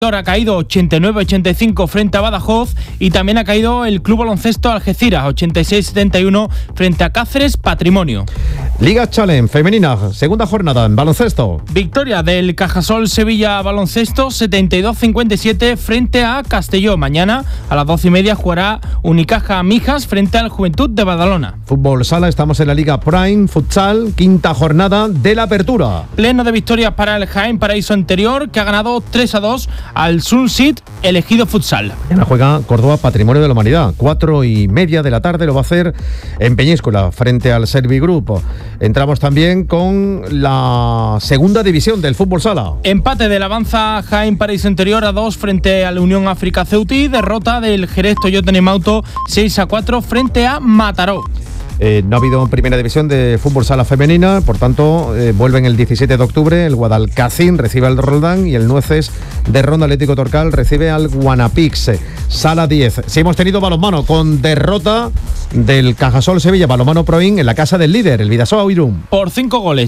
Ha caído 89-85 frente a Badajoz y también ha caído el Club Baloncesto Algeciras 86-71 frente a Cáceres Patrimonio. Liga Challenge femenina, segunda jornada en baloncesto. Victoria del Cajasol Sevilla Baloncesto 72-57 frente a Castelló. Mañana a las 12:30 jugará Unicaja Mijas frente al Juventud de Badalona. Fútbol sala, estamos en la Liga Prime Futsal, quinta jornada de la apertura. Pleno de victorias para el Jaén Paraíso Anterior, que ha ganado 3-2 al Sunsit Elegido Futsal. Mañana juega Córdoba Patrimonio de la Humanidad, 4:30 de la tarde, lo va a hacer en Peñíscola frente al Servigroup. Entramos también con la segunda división del fútbol sala. Empate del Avanza Jaén Paraíso Interior a 2 frente a la Unión África Ceutí. Derrota del Jerez Toyota Nemauto 6-4 frente a Mataró. No ha habido primera división de fútbol sala femenina, por tanto vuelven el 17 de octubre, el Guadalcacín recibe al Roldán y el Nueces de Ronda Atlético Torcal recibe al Guanapix. Sala 10. Si hemos tenido balonmano con derrota del Cajasol Sevilla, balonmano Proin en la casa del líder, el Vidasoa Irún. Por 5 goles,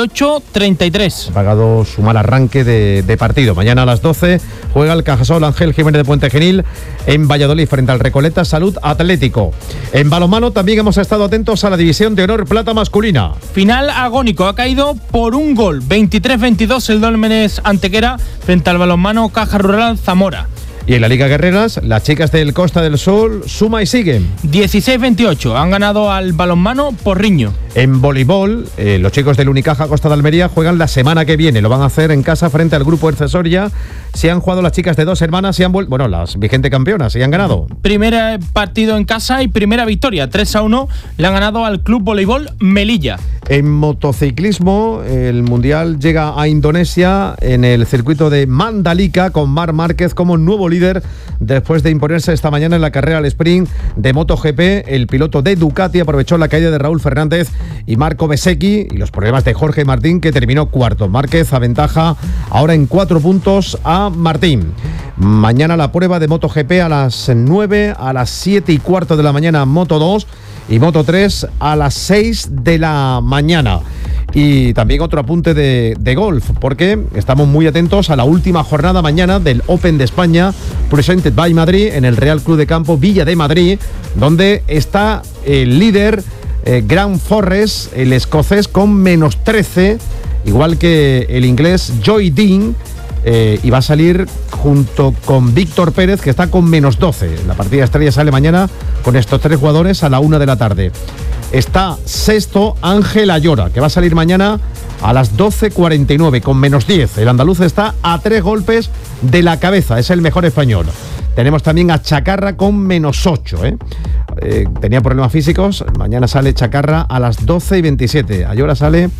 38-33. Ha pagado su mal arranque de partido. Mañana a las 12 juega el Cajasol Ángel Jiménez de Puente Genil en Valladolid frente al Recoleta Salud Atlético. En balonmano también hemos estado atentos a la división de honor plata masculina. Final agónico, ha caído por un gol, 23-22 el Dólmenes Antequera frente al balonmano Caja Rural Zamora. Y en la Liga Guerreras, las chicas del Costa del Sol suma y siguen. 16-28, han ganado al balonmano Porriño. En voleibol, los chicos del Unicaja Costa de Almería juegan la semana que viene. Lo van a hacer en casa frente al grupo Ercesoria. Se han jugado las chicas de Dos Hermanas y han vuelto, bueno, las vigente campeonas, y han ganado. Primer partido en casa y primera victoria, 3-1, le han ganado al Club Voleibol Melilla. En motociclismo, el Mundial llega a Indonesia en el circuito de Mandalika con Marc Márquez como nuevo líder después de imponerse esta mañana en la carrera al sprint de MotoGP. El piloto de Ducati aprovechó la caída de Raúl Fernández y Marco Bezzecchi y los problemas de Jorge Martín, que terminó cuarto. Márquez aventaja ahora en 4 puntos a Martín. Mañana la prueba de MotoGP a las 9, a las 7:15 de la mañana Moto 2 y Moto 3 a las 6 de la mañana. Y también otro apunte de golf, porque estamos muy atentos a la última jornada mañana del Open de España, presented by Madrid, en el Real Club de Campo Villa de Madrid, donde está el líder Grant Forrest, el escocés, con -13, igual que el inglés Joy Dean, y va a salir junto con Víctor Pérez, que está con -12. La partida estrella sale mañana con estos 3 jugadores a la 1 de la tarde. Está sexto Ángel Ayora, que va a salir mañana a las 12:49 con -10. El andaluz está a 3 golpes de la cabeza, es el mejor español. Tenemos también a Chacarra con -8. Tenía problemas físicos. Mañana sale Chacarra a las 12:27. Ayora sale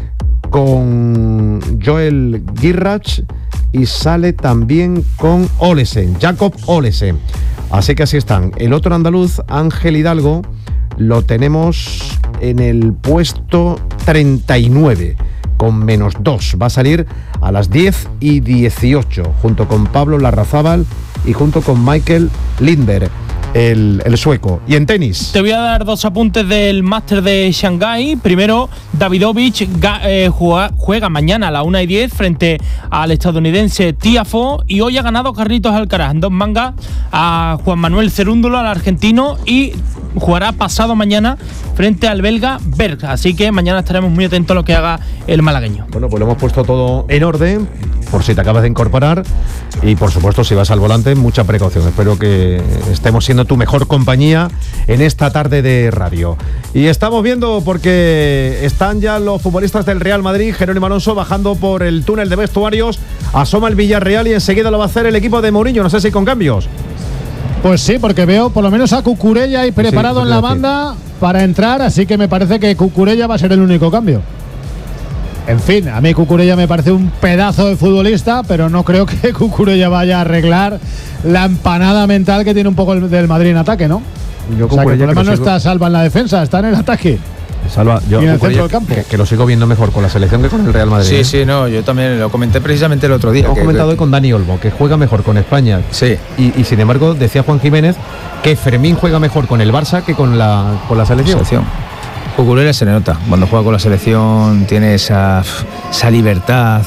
con Joel Girrach y sale también con Olesen, Jacob Olesen. Así que así están. El otro andaluz, Ángel Hidalgo, lo tenemos en el puesto 39 con -2. Va a salir a las 10:18 junto con Pablo Larrazábal y junto con Michael Lindberg, el sueco. Y en tenis, te voy a dar 2 apuntes del Máster de Shanghái. Primero, Davidovich juega mañana a la 1:10 frente al estadounidense Tiafoe, y hoy ha ganado Carlitos Alcaraz en 2 mangas a Juan Manuel Cerúndulo, al argentino, y jugará pasado mañana frente al belga Berg. Así que mañana estaremos muy atentos a lo que haga el malagueño. Bueno, pues lo hemos puesto todo en orden, por si te acabas de incorporar, y por supuesto, si vas al volante, mucha precaución. Espero que estemos siendo tu mejor compañía en esta tarde de radio. Y estamos viendo, porque están ya los futbolistas del Real Madrid, Jerónimo Alonso, bajando por el túnel de vestuarios. Asoma el Villarreal y enseguida lo va a hacer el equipo de Mourinho, no sé si con cambios. Pues sí, porque veo por lo menos a Cucurella ahí preparado en la banda para entrar, así que me parece que Cucurella va a ser el único cambio. En fin, a mí Cucurella me parece un pedazo de futbolista, pero no creo que Cucurella vaya a arreglar la empanada mental que tiene un poco el del Madrid en ataque, ¿no? Yo, o sea, que el problema no está Salva en la defensa, está en el ataque. Salva, yo en el centro del campo. Que lo sigo viendo mejor con la selección que con el Real Madrid. Sí, no, yo también lo comenté precisamente el otro día. Lo he comentado hoy con Dani Olmo, que juega mejor con España. Sí. Y sin embargo, decía Juan Jiménez que Fermín juega mejor con el Barça que con la selección. Cucurella se le nota, cuando juega con la selección tiene esa libertad,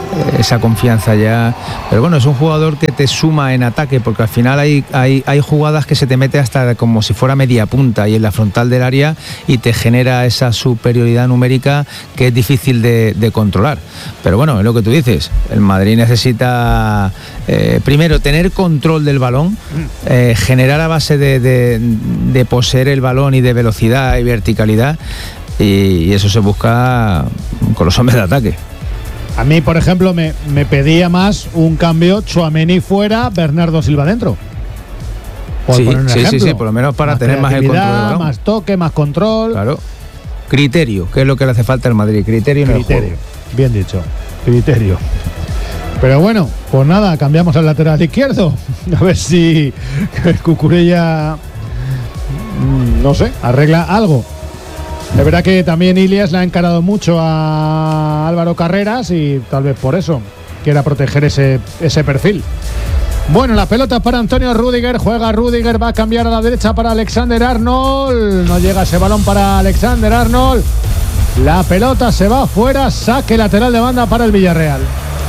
esa confianza ya. Pero bueno, es un jugador que te suma en ataque, porque al final hay jugadas que se te mete hasta como si fuera media punta y en la frontal del área y te genera esa superioridad numérica que es difícil de controlar. Pero bueno, es lo que tú dices, el Madrid necesita primero tener control del balón, generar a base de poseer el balón y de velocidad y verticalidad, y eso se busca con los hombres de ataque. A mí, por ejemplo, me pedía más un cambio, Tchouaméni fuera, Bernardo Silva dentro. Sí, por lo menos para tener más el control del balón. Más toque, más control. Claro. Criterio, que es lo que le hace falta al Madrid. Criterio en el juego. Bien dicho, criterio. Pero bueno, pues nada, cambiamos al lateral izquierdo. A ver si Cucurella, no sé, arregla algo. De verdad que también Ilias le ha encarado mucho a Álvaro Carreras y tal vez por eso quiera proteger ese perfil. Bueno, la pelota para Antonio Rüdiger, juega Rüdiger, va a cambiar a la derecha para Alexander Arnold, no llega ese balón para Alexander Arnold, la pelota se va fuera, saque lateral de banda para el Villarreal.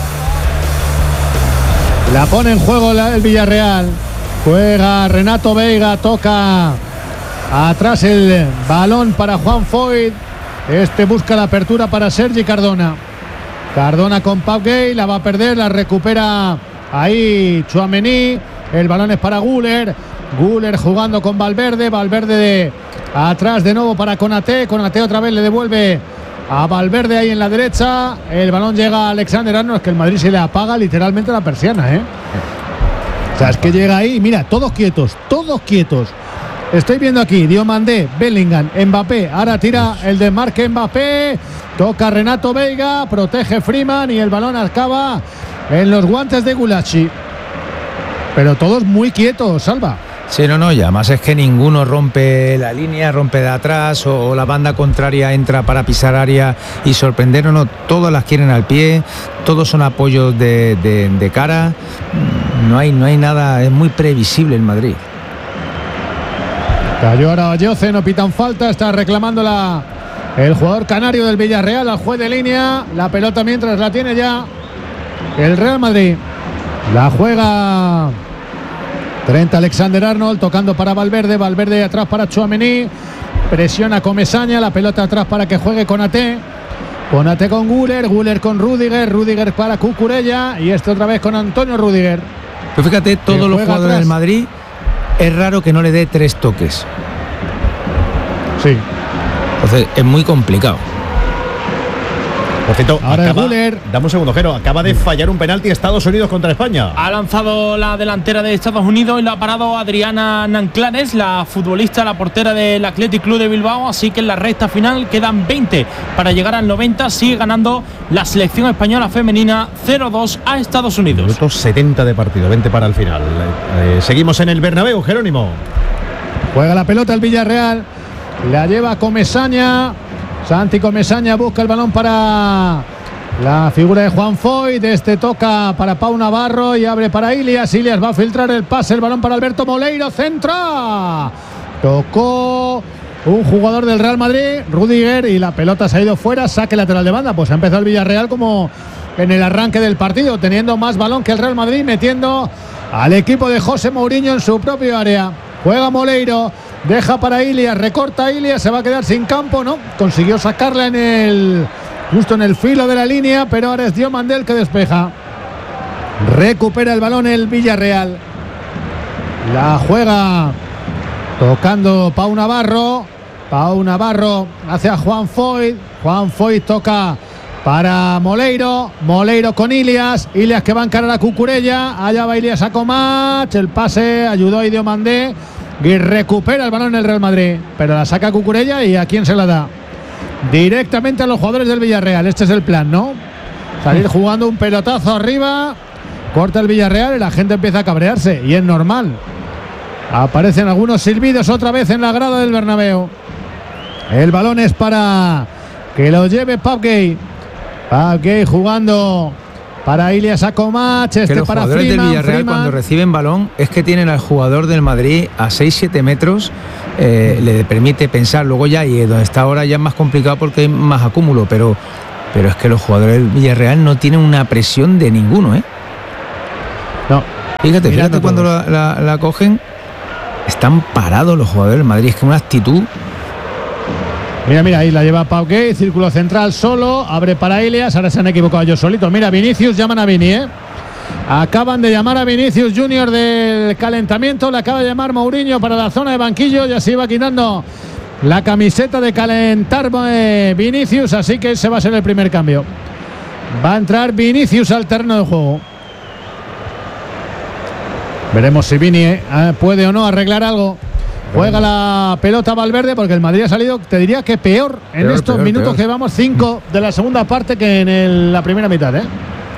La pone en juego el Villarreal, juega Renato Veiga, toca atrás el balón para Juan Foyth. Este busca la apertura para Sergi Cardona. Cardona con Pau Gay, la va a perder, la recupera ahí Tchouaméni. El balón es para Güler. Güler jugando con Valverde. Valverde de atrás de nuevo para Konaté. Konaté otra vez le devuelve a Valverde ahí en la derecha. El balón llega a Alexander Arnold. Es que el Madrid se le apaga literalmente la persiana, ¿eh? O sea, es que llega ahí, mira, todos quietos, todos quietos. Estoy viendo aquí, Diomandé, Bellingham, Mbappé, ahora tira el desmarque Mbappé, toca Renato Veiga, protege Freeman y el balón acaba en los guantes de Gulacsi. Pero todos muy quietos, Salva. Sí, no, y además es que ninguno rompe la línea, rompe de atrás o la banda contraria entra para pisar área y sorprender, no, todas las quieren al pie, todos son apoyos de cara, no hay nada, es muy previsible el Madrid. Cayó ahora Yoce, no pitan falta, está reclamando el jugador canario del Villarreal al juez de línea. La pelota mientras la tiene ya el Real Madrid. La juega Trent Alexander-Arnold, tocando para Valverde. Valverde atrás para Tchouaméni. Presiona Comesaña, la pelota atrás para que juegue Konaté. Konaté con Güler, Güler con Rüdiger, Rüdiger para Cucurella y otra vez con Antonio Rüdiger. Pero fíjate, todos los jugadores del Madrid es raro que no le dé 3 toques. Sí. Entonces es muy complicado. Por cierto, ahora Güler. Dame un segundo, Jero. Acaba de fallar un penalti Estados Unidos contra España. Ha lanzado la delantera de Estados Unidos y lo ha parado Adriana Nanclares, la futbolista, la portera del Athletic Club de Bilbao. Así que en la recta final quedan 20 para llegar al 90. Sigue ganando la selección española femenina 0-2 a Estados Unidos. Minutos 70 de partido, 20 para el final. Seguimos en el Bernabéu, Jerónimo. Juega la pelota el Villarreal. La lleva Comesaña. Santi Comesaña busca el balón para la figura de Juan Foyth. Este toca para Pau Navarro y abre para Ilias. Ilias va a filtrar el pase, el balón para Alberto Moleiro. Centra. Tocó un jugador del Real Madrid, Rüdiger, y la pelota se ha ido fuera. Saque lateral de banda. Pues ha empezado el Villarreal como en el arranque del partido, teniendo más balón que el Real Madrid, metiendo al equipo de José Mourinho en su propio área. Juega Moleiro. Deja para Ilias, recorta Ilias, se va a quedar sin campo, ¿no? Consiguió sacarla justo en el filo de la línea, pero ahora es Diomandé el que despeja. Recupera el balón el Villarreal. La juega tocando Pau Navarro. Pau Navarro hacia Juan Foyth. Juan Foyth toca para Moleiro. Moleiro con Ilias. Ilias que va a encarar a Cucurella. Allá va Ilias a Comatch. El pase ayudó a Diomandé. Y recupera el balón el Real Madrid, pero la saca Cucurella. ¿Y a quién se la da? Directamente a los jugadores del Villarreal. Este es el plan, ¿no? Salir jugando un pelotazo arriba, corta el Villarreal y la gente empieza a cabrearse, y es normal. Aparecen algunos silbidos otra vez en la grada del Bernabéu. El balón es para que lo lleve Pau Gay. Pau Gay jugando para Ilias Akomach, los para jugadores Freeman, del Villarreal cuando reciben balón es que tienen al jugador del Madrid a 6-7 metros, le permite pensar luego ya, y donde está ahora ya es más complicado porque hay más acúmulo, pero pero es que los jugadores del Villarreal no tienen una presión de ninguno, ¿eh? No. Fíjate cuando la cogen, están parados los jugadores del Madrid, es que una actitud. Mira, ahí la lleva Pau Gay, círculo central solo, abre para Ilias, ahora se han equivocado ellos solitos. Mira, Vinicius, llaman a Vini, ¿eh? Acaban de llamar a Vinicius Junior del calentamiento, le acaba de llamar Mourinho para la zona de banquillo, ya se iba quitando la camiseta de calentar Vinicius, así que ese va a ser el primer cambio. Va a entrar Vinicius al terreno de juego. Veremos si Vini puede o no arreglar algo. Juega la pelota Valverde porque el Madrid ha salido, te diría que peor en estos minutos que vamos, 5 de la segunda parte que en la primera mitad, ¿eh?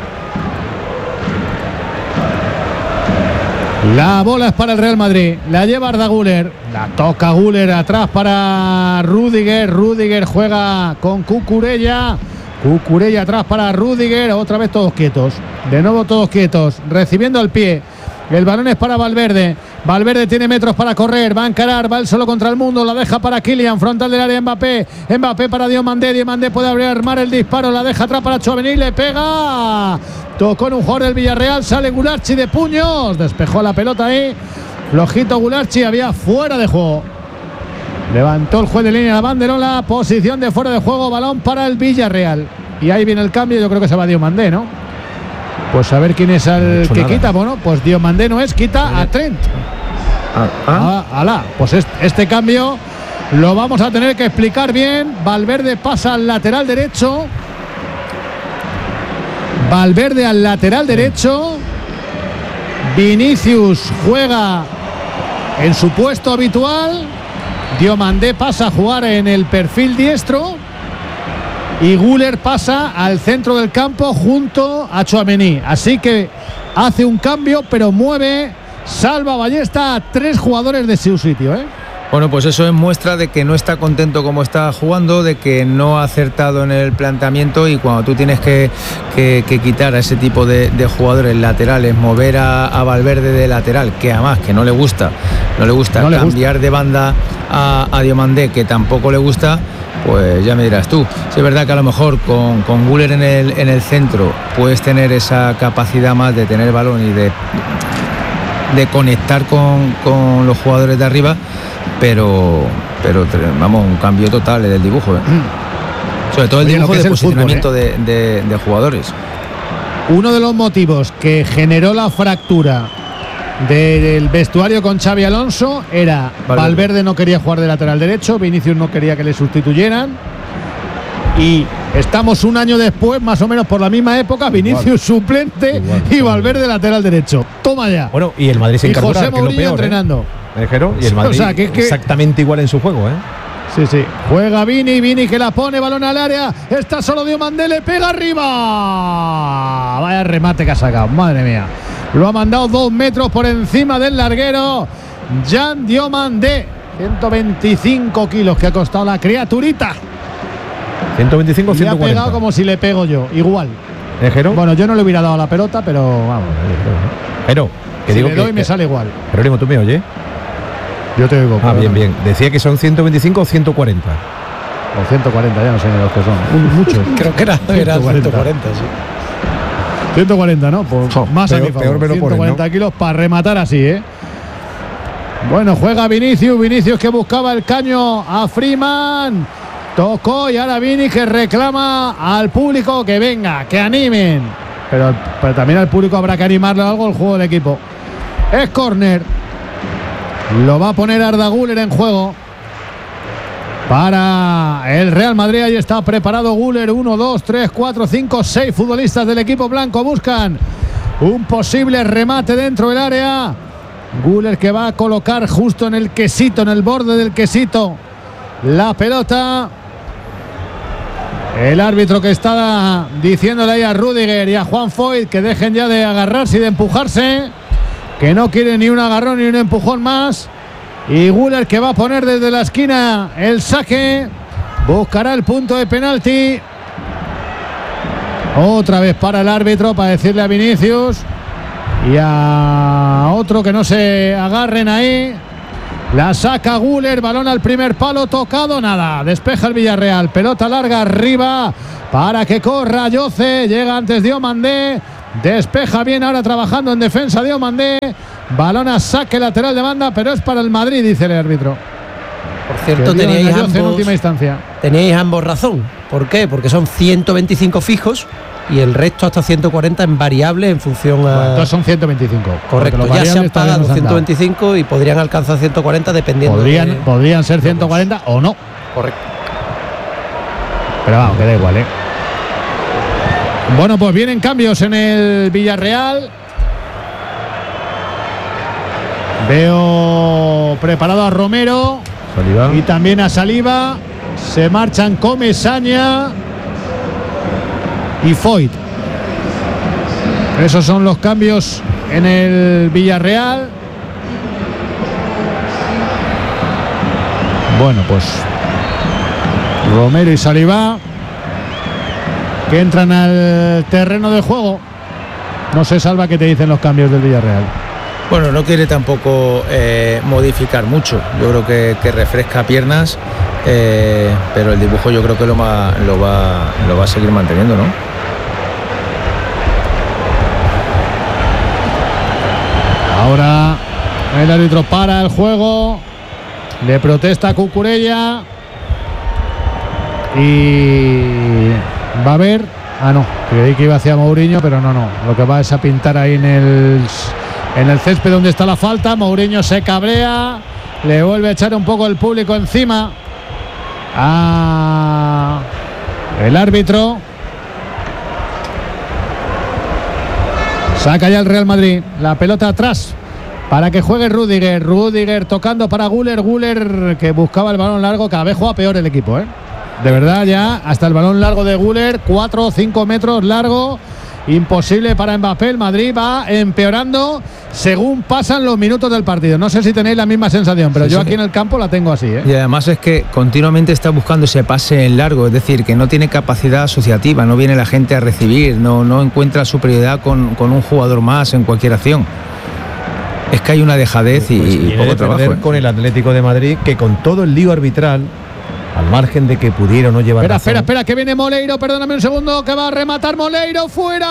La bola es para el Real Madrid, la lleva Arda Güler, la toca Güler atrás para Rüdiger, Rüdiger juega con Cucurella, Cucurella atrás para Rüdiger, otra vez todos quietos, de nuevo todos quietos, recibiendo al pie. El balón es para Valverde. Valverde tiene metros para correr. Va a encarar. Va él solo contra el mundo. La deja para Kylian. Frontal del área Mbappé. Mbappé para Diomandé. Diomandé puede armar el disparo. La deja atrás para Tchouaméni. Le pega. Tocó en un jugador del Villarreal. Sale Gularchi de puños. Despejó la pelota ahí. Flojito Gularchi. Había fuera de juego. Levantó el juez de línea la banderola. Posición de fuera de juego. Balón para el Villarreal. Y ahí viene el cambio. Yo creo que se va Diomandé, ¿no? Pues a ver quién es el que nada. Quita. Bueno, pues Diomandé no es, quita a Trent. Alá. Pues este cambio lo vamos a tener que explicar bien. Valverde pasa al lateral derecho. Valverde al lateral derecho. Vinicius juega en su puesto habitual. Diomandé pasa a jugar en el perfil diestro. Y Güler pasa al centro del campo junto a Tchouaméni. Así que hace un cambio, pero mueve, salva Ballesta a 3 jugadores de su sitio, ¿eh? Bueno, pues eso es muestra de que no está contento como está jugando, de que no ha acertado en el planteamiento, y cuando tú tienes que quitar a ese tipo de jugadores laterales, mover a Valverde de lateral, que además que no le gusta cambiar de banda a Diomandé, que tampoco le gusta, pues ya me dirás tú. Sí, es verdad que a lo mejor con Güler en el centro puedes tener esa capacidad más de tener balón y de conectar con los jugadores de arriba, pero vamos, un cambio total del dibujo, ¿eh? Sobre todo el dibujo de posicionamiento fútbol, de jugadores. Uno de los motivos que generó la fractura del vestuario con Xabi Alonso era Valverde no quería jugar de lateral derecho, Vinicius no quería que le sustituyeran, y estamos un año después, más o menos por la misma época, Vinicius suplente y Valverde lateral derecho. Toma ya. Bueno, y el Madrid sin carburar, José Mourinho entrenando. Y el Madrid, o sea, que exactamente igual en su juego, ¿eh? Sí. Juega Vini que la pone, balón al área. Está solo Diomandé, le pega arriba. Vaya remate que ha sacado, madre mía. Lo ha mandado 2 metros por encima del larguero. Jan Diomandé, 125 kilos que ha costado la criaturita. 125 o 140. Le ha pegado como si le pego yo, igual. ¿Jero? Bueno, yo no le hubiera dado la pelota, pero vamos. Jero, que si digo le que doy me sale igual. Jerónimo, ¿tú me oyes? Yo te oigo. Bien. Decía que son 125 o 140. O 140, ya no sé ni los que son. Muchos. Creo que era 140, sí. 140, ¿no? Pues más peor, a mi favor. Peor me lo 140 ponen, ¿no? kilos para rematar así, ¿eh? Bueno, juega Vinicius que buscaba el caño a Freeman. Tocó y ahora Vini que reclama al público que venga, que animen. Pero también al público habrá que animarle algo al juego del equipo. Es córner. Lo va a poner Arda Güler en juego para el Real Madrid. Ahí está preparado Güler. 1, 2, 3, 4, 5, 6 futbolistas del equipo blanco buscan un posible remate dentro del área. Güler que va a colocar justo en el quesito, en el borde del quesito, la pelota. El árbitro que está diciéndole ahí a Rüdiger y a Juan Foyth que dejen ya de agarrarse y de empujarse, que no quiere ni un agarrón ni un empujón más. Y Güler que va a poner desde la esquina el saque, buscará el punto de penalti. Otra vez para el árbitro para decirle a Vinicius y a otro que no se agarren ahí. La saca Güler, balón al primer palo, tocado, nada. Despeja el Villarreal, pelota larga arriba para que corra Ayoce. Llega antes Diomandé. Despeja bien ahora trabajando en defensa Diomandé. Balón a saque lateral de banda, pero es para el Madrid, dice el árbitro. Por cierto, teníais ambos razón. ¿Por qué? Porque son 125 fijos y el resto hasta 140 en variable en función a... Bueno, entonces son 125. Correcto, ya se han pagado 125 y podrían alcanzar 140 dependiendo. Podrían ser 140 o no. Correcto. Pero vamos, que da igual, ¿eh? Bueno, pues vienen cambios en el Villarreal. Veo preparado a Romero. Saliba. Y también a Saliba. Se marchan Comesaña y Foyt. Esos son los cambios en el Villarreal. Bueno, pues Romero y Saliba, que entran al terreno de juego. No sé, Salva, qué te dicen los cambios del Villarreal. Bueno, no quiere tampoco modificar mucho. Yo creo que refresca piernas, pero el dibujo yo creo que lo va a seguir manteniendo, ¿no? Ahora el árbitro para el juego. Le protesta a Cucurella. Y va a ver. Ah, no, creí que iba hacia Mourinho, pero no. Lo que va es a pintar ahí en el césped donde está la falta. Mourinho se cabrea, le vuelve a echar un poco el público encima a el árbitro. Saca ya el Real Madrid la pelota atrás para que juegue Rüdiger tocando para Güler, que buscaba el balón largo. Cada vez juega peor el equipo, ¿eh? De verdad, ya hasta el balón largo de Güler, 4 o 5 metros largo, imposible para Mbappé. El Madrid va empeorando según pasan los minutos del partido. No sé si tenéis la misma sensación, pero yo aquí en el campo la tengo así, ¿eh? Y además es que continuamente está buscando ese pase en largo, es decir, que no tiene capacidad asociativa, no viene la gente a recibir, no encuentra superioridad con un jugador más en cualquier acción. Es que hay una dejadez y poco trabajo. Con el Atlético de Madrid, que con todo el lío arbitral, al margen de que pudiera o no llevar Espera, que viene Moleiro, perdóname un segundo, que va a rematar Moleiro, fuera.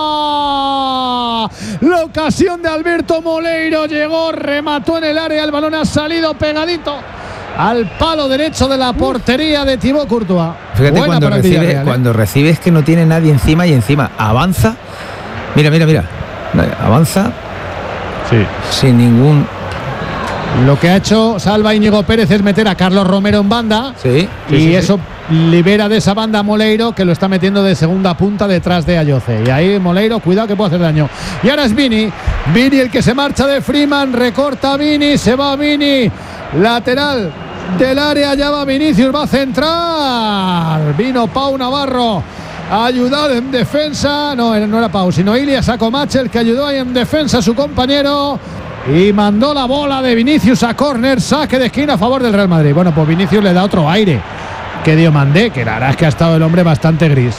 La ocasión de Alberto Moleiro llegó, remató en el área, el balón ha salido pegadito al palo derecho de la portería de Thibaut Courtois. Fíjate, cuando recibes que no tiene nadie encima y encima avanza. Mira. Avanza. Sí. Sin ningún... Lo que ha hecho Salva Íñigo Pérez es meter a Carlos Romero en banda. Sí. Eso libera de esa banda a Moleiro, que lo está metiendo de segunda punta detrás de Ayoce. Y ahí Moleiro, cuidado que puede hacer daño. Y ahora es Vini el que se marcha de Freeman, recorta Vini, se va Vini, lateral del área, ya va Vinicius, va a centrar. Vino Pau Navarro a ayudar en defensa. No era Pau, sino Ilias Akomache, el que ayudó ahí en defensa a su compañero. Y mandó la bola de Vinicius a córner, saque de esquina a favor del Real Madrid. Bueno, pues Vinicius le da otro aire que Diomandé, que la verdad es que ha estado el hombre bastante gris.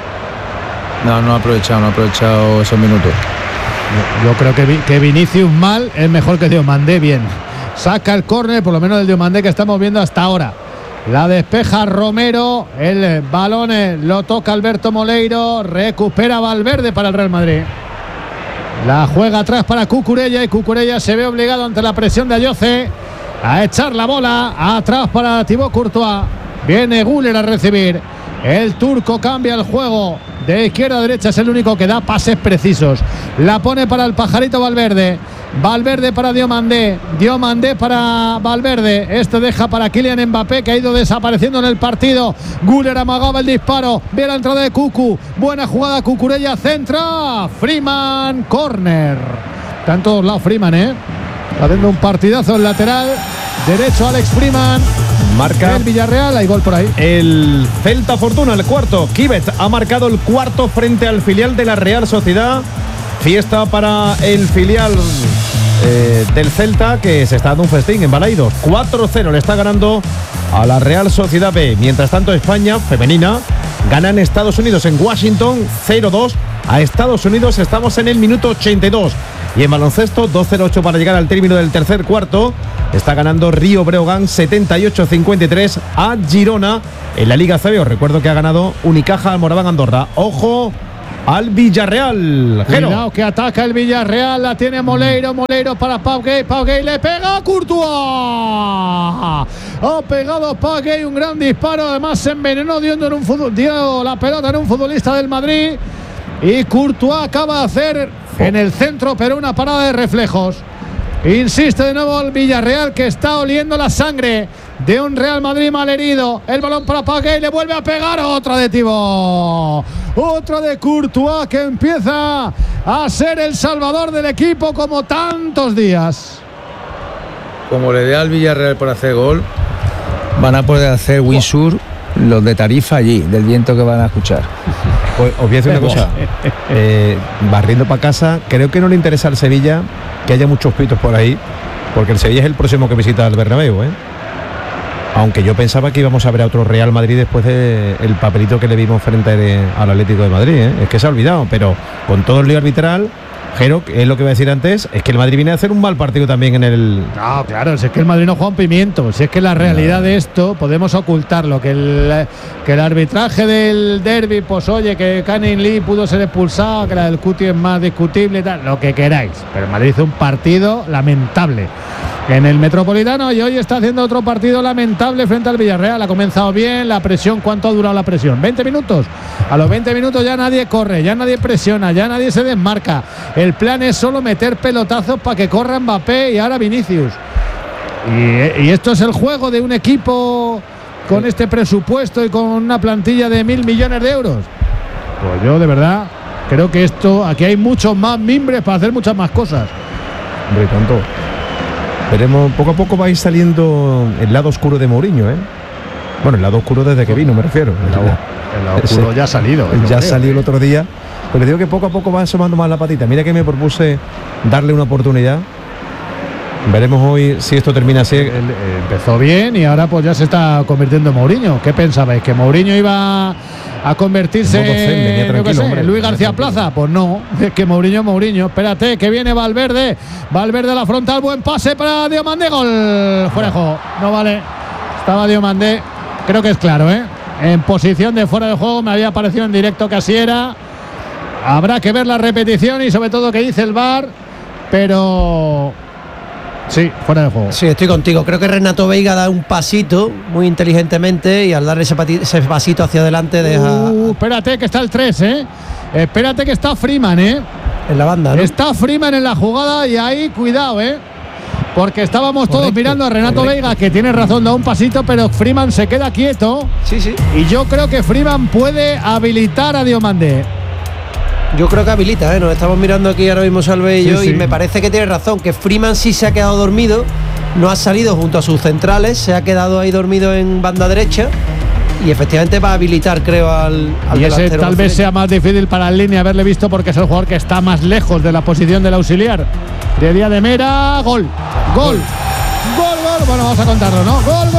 No ha aprovechado esos minutos. Yo creo que Vinicius mal es mejor que Diomandé bien. Saca el córner, por lo menos el Diomandé que estamos viendo hasta ahora. La despeja Romero, el balón lo toca Alberto Moleiro, recupera Valverde para el Real Madrid. La juega atrás para Cucurella y Cucurella se ve obligado ante la presión de Ayoce a echar la bola atrás para Thibaut Courtois. Viene Güler a recibir. El turco cambia el juego de izquierda a derecha, es el único que da pases precisos. La pone para el pajarito Valverde. Valverde para Diomandé para Valverde. Este deja para Kylian Mbappé, que ha ido desapareciendo en el partido. Güler amagaba el disparo, ve la entrada de Cucu, buena jugada, Cucurella centra, Freeman, córner. Está en todos lados Freeman, haciendo un partidazo en lateral derecho. Alex Freeman marca el Villarreal, hay gol por ahí. El Celta Fortuna, el cuarto. Kibet ha marcado el cuarto frente al filial de la Real Sociedad. Fiesta para el filial del Celta, que se está dando un festín en Balaidos. 4-0 le está ganando a la Real Sociedad B. Mientras tanto, España femenina gana en Estados Unidos, en Washington, 0-2 a Estados Unidos. Estamos en el minuto 82. Y en baloncesto, 2:08 para llegar al término del tercer cuarto. Está ganando Río Breogán 78-53 a Girona en la Liga CB. Os recuerdo que ha ganado Unicaja al Moraván Andorra. Ojo al Villarreal. Cuidado que ataca el Villarreal, la tiene Moleiro para Pau Gay le pega a Courtois. Ha pegado Pau Gay un gran disparo, además se envenenó dio la pelota en un futbolista del Madrid y Courtois acaba de hacer en el centro, pero una parada de reflejos. Insiste de nuevo el Villarreal, que está oliendo la sangre de un Real Madrid malherido. El balón para Pau Gay, le vuelve a pegar otra de Thibaut. Otra de Courtois, que empieza a ser el salvador del equipo como tantos días. Como le dé al Villarreal por hacer gol, van a poder hacer windsurf los de Tarifa allí, del viento que van a escuchar. Pues os voy a decir una cosa, barriendo para casa, creo que no le interesa al Sevilla que haya muchos pitos por ahí, porque el Sevilla es el próximo que visita el Bernabéu, aunque yo pensaba que íbamos a ver a otro Real Madrid después del papelito que le vimos frente al Atlético de Madrid, es que se ha olvidado, pero con todo el lío arbitral, Jero, es lo que iba a decir antes, es que el Madrid viene a hacer un mal partido también en el... No, claro, si es que el Madrid no juega un pimiento, si es que la realidad de esto podemos ocultarlo, que el arbitraje del derbi, pues oye, que Canning Lee pudo ser expulsado, que la del Cuti es más discutible y tal, lo que queráis, pero el Madrid hizo un partido lamentable en el Metropolitano y hoy está haciendo otro partido lamentable frente al Villarreal. Ha comenzado bien, la presión, ¿cuánto ha durado la presión? 20 minutos. A los 20 minutos ya nadie corre, ya nadie presiona, ya nadie se desmarca. El plan es solo meter pelotazos para que corra Mbappé y ahora Vinicius. Y esto es el juego de un equipo con este presupuesto y con una plantilla de 1.000 millones de euros. Pues yo de verdad creo que aquí hay muchos más mimbres para hacer muchas más cosas. Hombre, tanto. Veremos, poco a poco va a ir saliendo el lado oscuro de Mourinho, Bueno, el lado oscuro desde que vino, me refiero. El lado oscuro ya ha salido. Ya salió el otro día. Pero digo que poco a poco va asomando más la patita. Mira que me propuse darle una oportunidad. Veremos hoy si esto termina así. Empezó bien y ahora pues ya se está convirtiendo en Mourinho. ¿Qué pensabais? ¿Que Mourinho iba a convertirse en Luis García Plaza? Pues no, es que Mourinho. Espérate, que viene Valverde a la frontal, buen pase para Diomandé, gol, fuera de juego, no vale, estaba Diomandé, creo que es claro, en posición de fuera de juego, me había parecido en directo que así era. Habrá que ver la repetición y sobre todo qué dice el VAR, pero sí, fuera de juego. Sí, estoy contigo. Creo que Renato Veiga da un pasito muy inteligentemente y al dar ese pasito hacia adelante deja... Espérate que está el 3, Espérate que está Freeman, En la banda, ¿no? Está Freeman en la jugada y ahí, cuidado, porque estábamos todos mirando a Renato Veiga, que tiene razón, da un pasito, pero Freeman se queda quieto. Sí. Y yo creo que Freeman puede habilitar a Diomandé. Yo creo que habilita, Nos estamos mirando aquí ahora mismo Salve y yo, y me parece que tiene razón, que Freeman sí se ha quedado dormido, no ha salido junto a sus centrales, se ha quedado ahí dormido en banda derecha y efectivamente va a habilitar, creo, al y ese tal vez sea más difícil para el línea haberle visto porque es el jugador que está más lejos de la posición del auxiliar. De Díaz de Mera, gol. Bueno, vamos a contarlo, ¿no? Gol.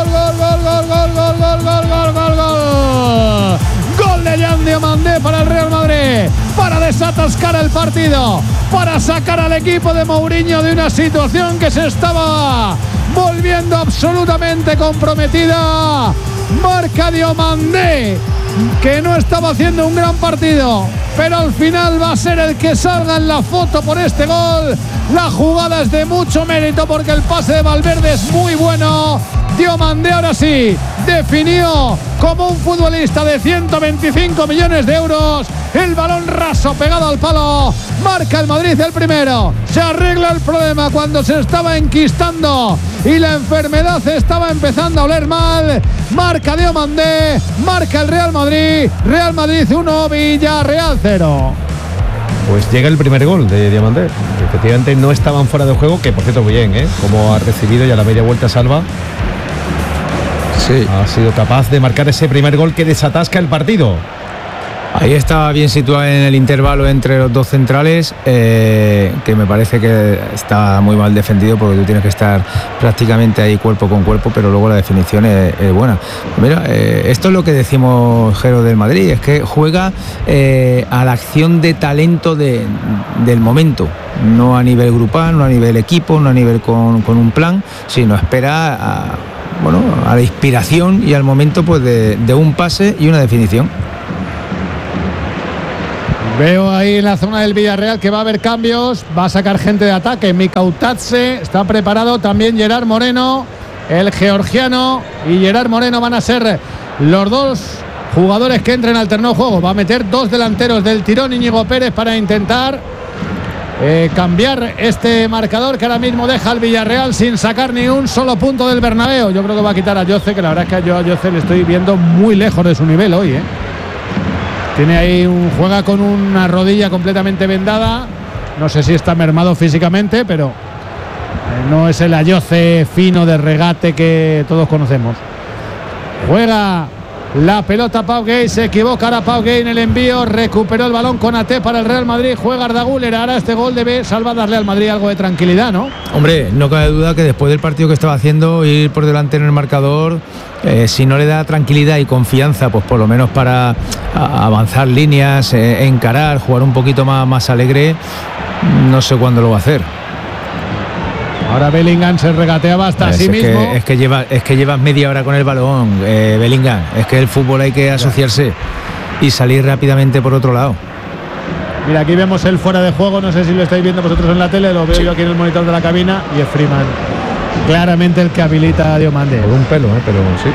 Gol de Yan Diomandé para el Real Madrid, para desatascar el partido, para sacar al equipo de Mourinho de una situación que se estaba volviendo absolutamente comprometida. Marca Diomandé, que no estaba haciendo un gran partido, pero al final va a ser el que salga en la foto por este gol. La jugada es de mucho mérito porque el pase de Valverde es muy bueno. Diomandé ahora sí definió como un futbolista de 125 millones de euros. El balón raso pegado al palo. Marca el Madrid el primero. Se arregla el problema cuando se estaba enquistando y la enfermedad estaba empezando a oler mal. Marca Diomandé. Marca el Real Madrid. Real Madrid 1, Villarreal 0. Pues llega el primer gol de Diomandé. Efectivamente no estaban fuera de juego, que por cierto bien, como ha recibido y a la media vuelta salva. Sí. Ha sido capaz de marcar ese primer gol que desatasca el partido. Ahí estaba bien situado en el intervalo entre los dos centrales, que me parece que está muy mal defendido porque tú tienes que estar prácticamente ahí cuerpo con cuerpo, pero luego la definición es buena. Mira, esto es lo que decimos, Jero, del Madrid, es que juega a la acción de talento del momento, no a nivel grupal, no a nivel equipo, no a nivel con un plan, sino espera a la inspiración y al momento pues de un pase y una definición. Veo ahí en la zona del Villarreal que va a haber cambios, va a sacar gente de ataque. Mikautatse está preparado, también Gerard Moreno, el georgiano y Gerard Moreno van a ser los dos jugadores que entren al terreno de juego. Va a meter dos delanteros del tirón, Íñigo Pérez, para intentar cambiar este marcador que ahora mismo deja al Villarreal sin sacar ni un solo punto del Bernabéu. Yo creo que va a quitar a Yoce, que la verdad es que yo a Yoce le estoy viendo muy lejos de su nivel hoy, Tiene ahí juega con una rodilla completamente vendada. No sé si está mermado físicamente, pero no es el Ayoce fino de regate que todos conocemos. Juega la pelota Pau Gay, se equivoca ahora Pau Gay en el envío, recuperó el balón con AT para el Real Madrid, juega Arda Güler, ahora este gol debe darle al Madrid algo de tranquilidad, ¿no? Hombre, no cabe duda que después del partido que estaba haciendo, ir por delante en el marcador, si no le da tranquilidad y confianza, pues por lo menos para avanzar líneas, encarar, jugar un poquito más alegre, no sé cuándo lo va a hacer. Ahora Bellingham se regateaba hasta sí mismo. Es que llevas media hora con el balón, Bellingham. Es que el fútbol hay que asociarse y salir rápidamente por otro lado. Mira, aquí vemos el fuera de juego. No sé si lo estáis viendo vosotros en la tele. Lo veo yo aquí en el monitor de la cabina. Y es Freeman claramente el que habilita a Diomande. Por un pelo, pero sí.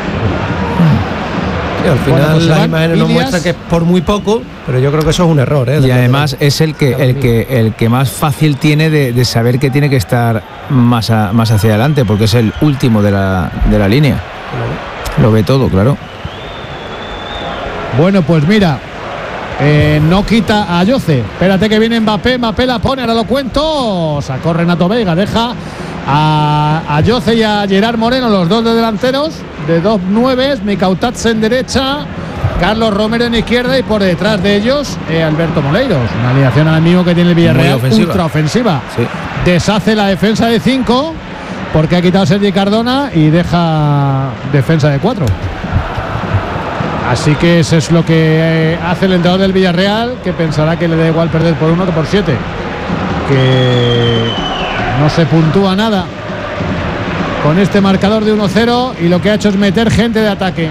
Al final las imágenes nos muestran que es por muy poco, pero yo creo que eso es un error. Y además es el que más fácil tiene de saber que tiene que estar más hacia adelante, porque es el último de la línea. Lo ve todo, claro. Bueno, pues mira, no quita a Ayoce. Espérate que viene Mbappé la pone, ahora lo cuento. Sacó Renato Veiga, deja a Ayoce y a Gerard Moreno, los dos de delanteros, de 2-9, Mikautatse en derecha, Carlos Romero en izquierda y por detrás de ellos Alberto Moleiros. Una alineación al amigo que tiene el Villarreal, ultra ofensiva. Sí. Deshace la defensa de 5 porque ha quitado Sergi Cardona y deja defensa de 4. Así que eso es lo que hace el entrenador del Villarreal, que pensará que le da igual perder por 1 que por 7. Que no se puntúa nada con este marcador de 1-0 y lo que ha hecho es meter gente de ataque.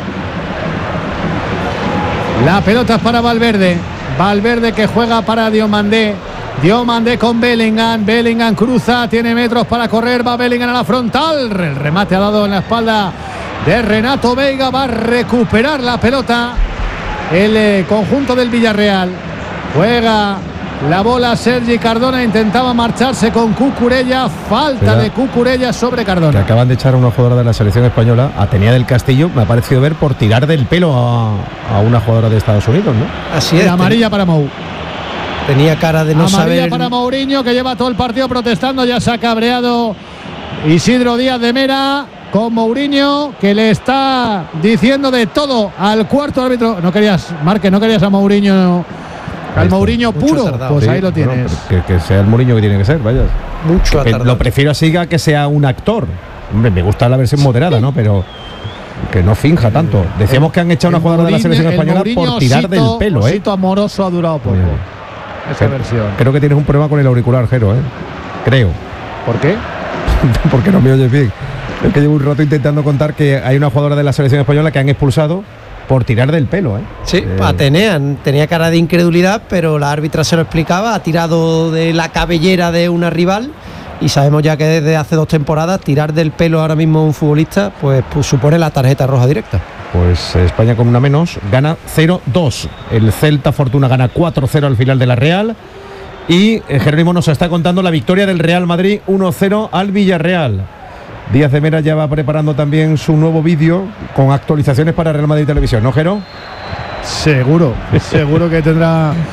La pelota es para Valverde que juega para Diomandé con Bellingham cruza, tiene metros para correr, va Bellingham a la frontal, el remate ha dado en la espalda de Renato Veiga, va a recuperar la pelota el conjunto del Villarreal. Juega la bola Sergi Cardona, intentaba marcharse con Cucurella, falta de Cucurella sobre Cardona. Que acaban de echar a una jugadora de la selección española, Atenea del Castillo, me ha parecido ver por tirar del pelo a una jugadora de Estados Unidos, ¿no? Así es. Amarilla para Mou. Tenía cara de no saber. Amarilla para Mourinho, que lleva todo el partido protestando, ya se ha cabreado Isidro Díaz de Mera con Mourinho, que le está diciendo de todo al cuarto árbitro. No querías a Mourinho. Al Mourinho puro, pues sí, ahí lo tienes. Bueno, que sea el Mourinho que tiene que ser, vaya. Mucho lo prefiero así a que sea un actor. Hombre, me gusta la versión moderada, ¿no? Pero que no finja tanto. Decíamos que han echado una jugadora de la selección española por tirar del pelo, Osito amoroso ha durado poco. Esa versión. Creo que tienes un problema con el auricular, Jero, Creo. ¿Por qué? Porque no me oyes bien. Es que llevo un rato intentando contar que hay una jugadora de la selección española que han expulsado por tirar del pelo, Sí, Atenea tenía cara de incredulidad, pero la árbitra se lo explicaba, ha tirado de la cabellera de una rival y sabemos ya que desde hace 2 temporadas tirar del pelo ahora mismo a un futbolista pues supone la tarjeta roja directa. Pues España con una menos gana 0-2. El Celta Fortuna gana 4-0 al final de la Real y Jerónimo nos está contando la victoria del Real Madrid 1-0 al Villarreal. Díaz de Mera ya va preparando también su nuevo vídeo con actualizaciones para Real Madrid Televisión, ¿no, Jero? Seguro que tendrá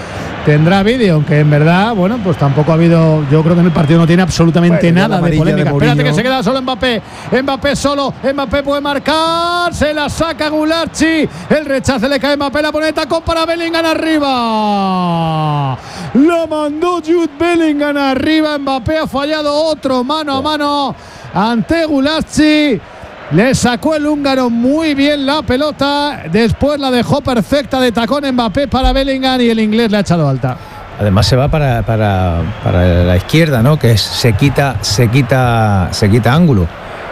tendrá vídeo, aunque en verdad, bueno, pues tampoco ha habido, yo creo que en el partido no tiene absolutamente nada de polémica. Espérate que se queda solo Mbappé solo, Mbappé puede marcar, se la saca Gulacsi, el rechace le cae a Mbappé, la pone de tacón para Bellingham arriba, lo mandó Jude Bellingham arriba, Mbappé ha fallado otro mano a mano ante Gulacsi. Le sacó el húngaro muy bien la pelota, después la dejó perfecta de tacón Mbappé para Bellingham y el inglés le ha echado alta. Además se va para la izquierda, ¿no? Que es, se quita ángulo.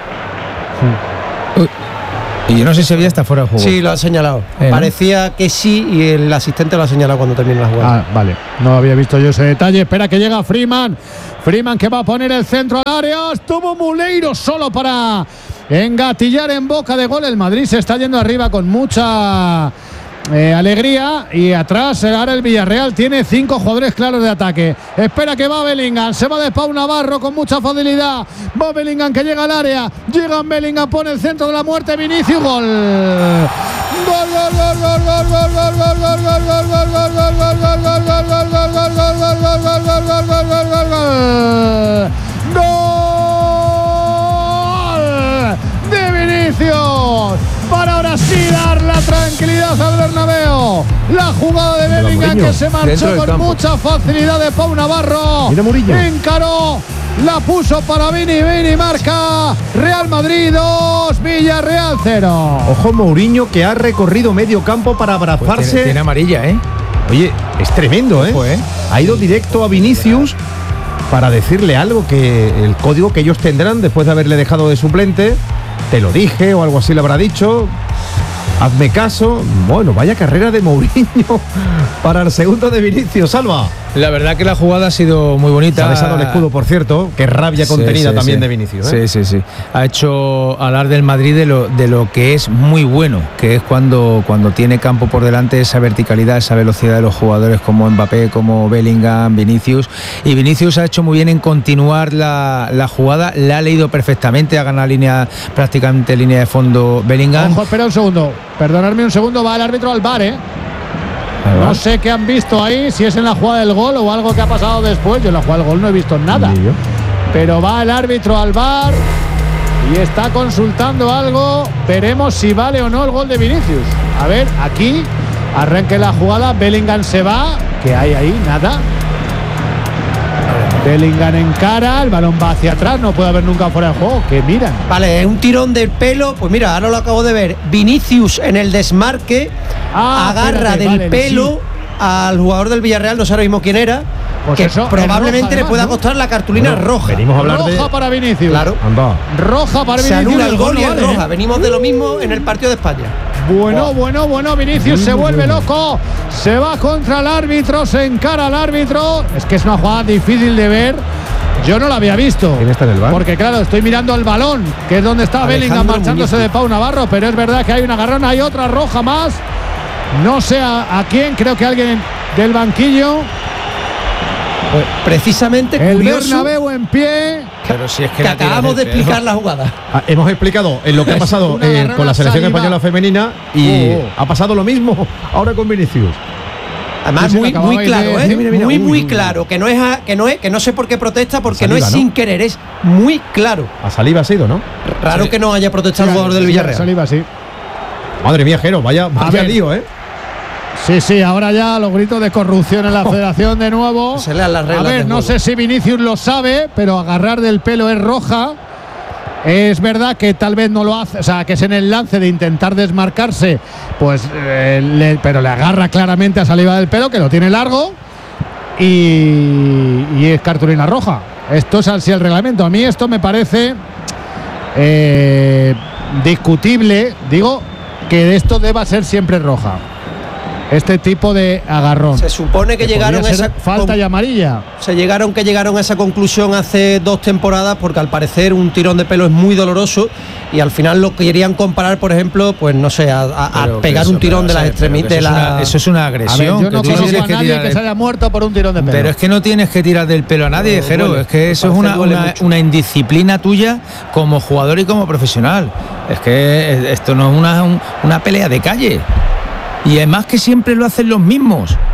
Uy. Y yo no sé si había hasta fuera de juego. Sí, lo ha señalado. Parecía que sí y el asistente lo ha señalado cuando termina la jugada. Ah, vale. No había visto yo ese detalle. Espera que llega Freeman que va a poner el centro al área. Estuvo Muleiro solo para engatillar en boca de gol. El Madrid se está yendo arriba con mucha alegría y atrás ahora el Villarreal tiene 5 jugadores claros de ataque. Espera que va Bellingham, se va de Pau Navarro con mucha facilidad. Va Bellingham que llega al área, llega Bellingham, pone el centro de la muerte, Vinicius, gol. Gol, gol, gol, gol, gol, gol, gol, gol, gol, gol, gol, gol, gol, gol, gol, gol, gol, gol, gol, gol de Vinicius para ahora sí dar la tranquilidad al Bernabéu. La jugada de Bellingham que se marchó con mucha facilidad de Pau Navarro. Encaró, la puso para Vini marca. Real Madrid 2, Villarreal 0. Ojo Mourinho que ha recorrido medio campo para abrazarse. Pues tiene amarilla, ¿eh? Oye, es tremendo, ¿eh? Ojo, ¿eh? Ha ido directo a Vinicius para decirle algo, que el código que ellos tendrán después de haberle dejado de suplente. Te lo dije o algo así le habrá dicho. Hazme caso. Bueno, vaya carrera de Mourinho para el segundo de Vinicius. Salva. La verdad que la jugada ha sido muy bonita. Se ha besado el escudo, por cierto. Qué rabia contenida también de Vinicius, ¿eh? Sí. Ha hecho hablar del Madrid de lo que es muy bueno, que es cuando tiene campo por delante, esa verticalidad, esa velocidad de los jugadores como Mbappé, como Bellingham, Vinicius. Y Vinicius ha hecho muy bien en continuar la jugada, la ha leído perfectamente, ha ganado prácticamente línea de fondo Bellingham. Ojo, espera un segundo. Perdonadme un segundo, va el árbitro al VAR, ¿eh? No sé qué han visto ahí, si es en la jugada del gol o algo que ha pasado después. Yo en la jugada del gol no he visto nada. Pero va el árbitro al VAR y está consultando algo. Veremos si vale o no el gol de Vinicius. A ver, aquí arranque la jugada. Bellingham se va. ¿Qué hay ahí? Nada. Bellingham encara, el balón va hacia atrás, no puede haber nunca fuera de juego. Que miran. Vale, es un tirón del pelo. Pues mira, ahora lo acabo de ver. Vinicius en el desmarque agarra del pelo al jugador del Villarreal, no sé ahora mismo quién era, pues que eso, probablemente roja, le pueda costar la cartulina roja. Venimos a hablar roja para Vinicius. Claro. Roja para Vinicius. Se anula el gol y es roja. Venimos de lo mismo en el partido de España. Bueno, Vinicius se vuelve loco, se va contra el árbitro, se encara al árbitro. Es que es una jugada difícil de ver. Yo no la había visto. ¿Quién está en el bar? Porque claro, estoy mirando el balón, que es donde está Bellingham marchándose de Pau Navarro, pero es verdad que hay un agarrón, hay otra roja más. No sé a quién, creo que alguien del banquillo. Pues precisamente el curioso. Bernabéu en pie. Pero si es que acabamos de explicar la jugada. Hemos explicado en lo que ha pasado con la selección española femenina y ha pasado lo mismo ahora con Vinicius. Además muy claro, muy claro, que no sé por qué protesta, porque saliva, no es sin querer, es muy claro. A saliva ha sido, ¿no? Raro que no haya protestado el jugador del Villarreal. Saliva, sí. Madre mía, Jero, vaya lío, ¿eh? Sí, ahora ya los gritos de corrupción en la federación de nuevo. Se lean las reglas. A ver, no sé si Vinicius lo sabe, pero agarrar del pelo es roja. Es verdad que tal vez no lo hace, o sea, que es en el lance de intentar desmarcarse, pues, pero le agarra claramente a saliva del pelo, que lo tiene largo, y es cartulina roja. Esto es así el reglamento. A mí esto me parece discutible. Digo que esto deba ser siempre roja. Este tipo de agarrón. Se supone que llegaron a esa falta y amarilla. Llegaron a esa conclusión hace 2 temporadas, porque al parecer un tirón de pelo es muy doloroso y al final lo querían comparar, por ejemplo, pues no sé, a pegar un tirón de las extremidades. Eso es una agresión. Yo no conozco a nadie que se haya muerto por un tirón de pelo. Pero es que no tienes que tirar del pelo a nadie, Jero. Es que eso es una indisciplina tuya como jugador y como profesional. Es que esto no es una pelea de calle. Y además que siempre lo hacen los mismos.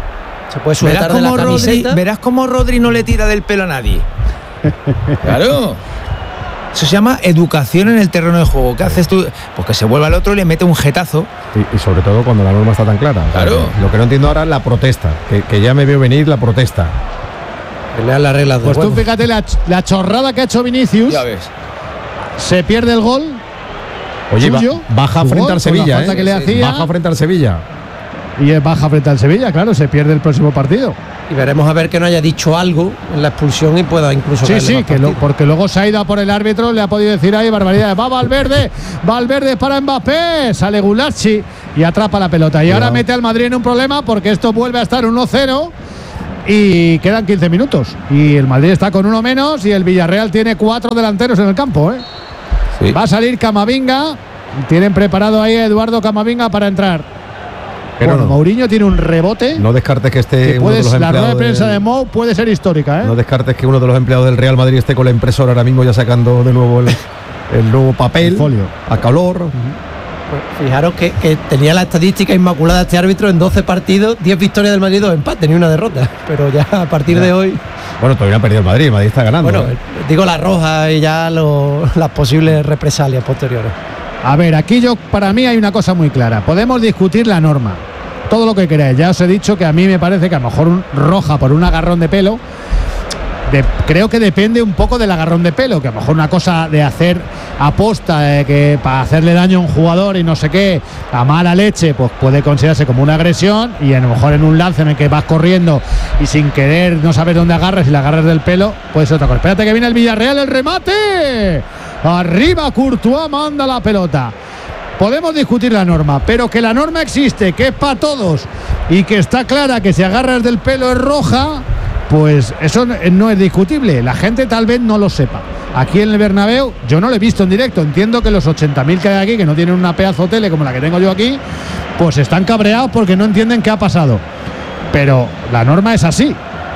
Se puede sujetar de la camiseta. Verás cómo Rodri no le tira del pelo a nadie. Claro. Eso se llama educación en el terreno de juego. ¿Qué haces tú? Pues que se vuelva al otro y le mete un jetazo. Y sobre todo cuando la norma está tan clara. Claro. O sea, lo que no entiendo ahora es la protesta. Que ya me veo venir la protesta. Que lean las reglas del Pues tú juego. fíjate la chorrada que ha hecho Vinicius. Ya ves. Se pierde el gol. Oye, suyo, baja su frente gol, al Sevilla. con la falta que le hacía. Baja frente al Sevilla. Y es baja frente al Sevilla, claro, se pierde el próximo partido. Y veremos a ver que no haya dicho algo en la expulsión y pueda incluso Sí, caerle sí, más partido. porque luego se ha ido a por el árbitro, le ha podido decir ahí barbaridades. Va Valverde para Mbappé, sale Gulachi y atrapa la pelota. Y ahora mete al Madrid en un problema porque esto vuelve a estar 1-0 y quedan 15 minutos. Y el Madrid está con uno menos y el Villarreal tiene 4 delanteros en el campo. Sí. Va a salir Camavinga, tienen preparado ahí a Eduardo Camavinga para entrar. Pero Bueno, no. Mourinho tiene un rebote. No descartes que esté Que uno de los la rueda empleados de prensa del- de Mou puede ser histórica, ¿eh? No descartes que uno de los empleados del Real Madrid esté con la impresora ahora mismo ya sacando de nuevo el nuevo papel. El folio. A calor. Pues fijaros que tenía la estadística inmaculada este árbitro en 12 partidos, 10 victorias del Madrid, 2 empates, ni una derrota. Pero ya a partir de hoy, Bueno, todavía ha perdido el Madrid. El Madrid está ganando. bueno, digo la roja y ya las posibles represalias posteriores. A ver, aquí para mí hay una cosa muy clara. Podemos discutir la norma, todo lo que queráis. Ya os he dicho que a mí me parece que a lo mejor roja por un agarrón de pelo. Creo que depende un poco del agarrón de pelo, que a lo mejor una cosa de hacer aposta que para hacerle daño a un jugador y no sé qué, a mala leche, pues puede considerarse como una agresión, y a lo mejor en un lance en el que vas corriendo y sin querer no sabes dónde agarras y le agarras del pelo, puede ser otra cosa. Espérate que viene el Villarreal, el remate. Arriba Courtois, manda la pelota. Podemos discutir la norma, pero que la norma existe, que es para todos y que está clara que si agarras del pelo es roja, pues eso no es discutible. La gente tal vez no lo sepa. Aquí en el Bernabéu yo no lo he visto en directo. Entiendo que los 80.000 que hay aquí, que no tienen una pedazo tele como la que tengo yo aquí, pues están cabreados porque no entienden qué ha pasado. Pero la norma es así.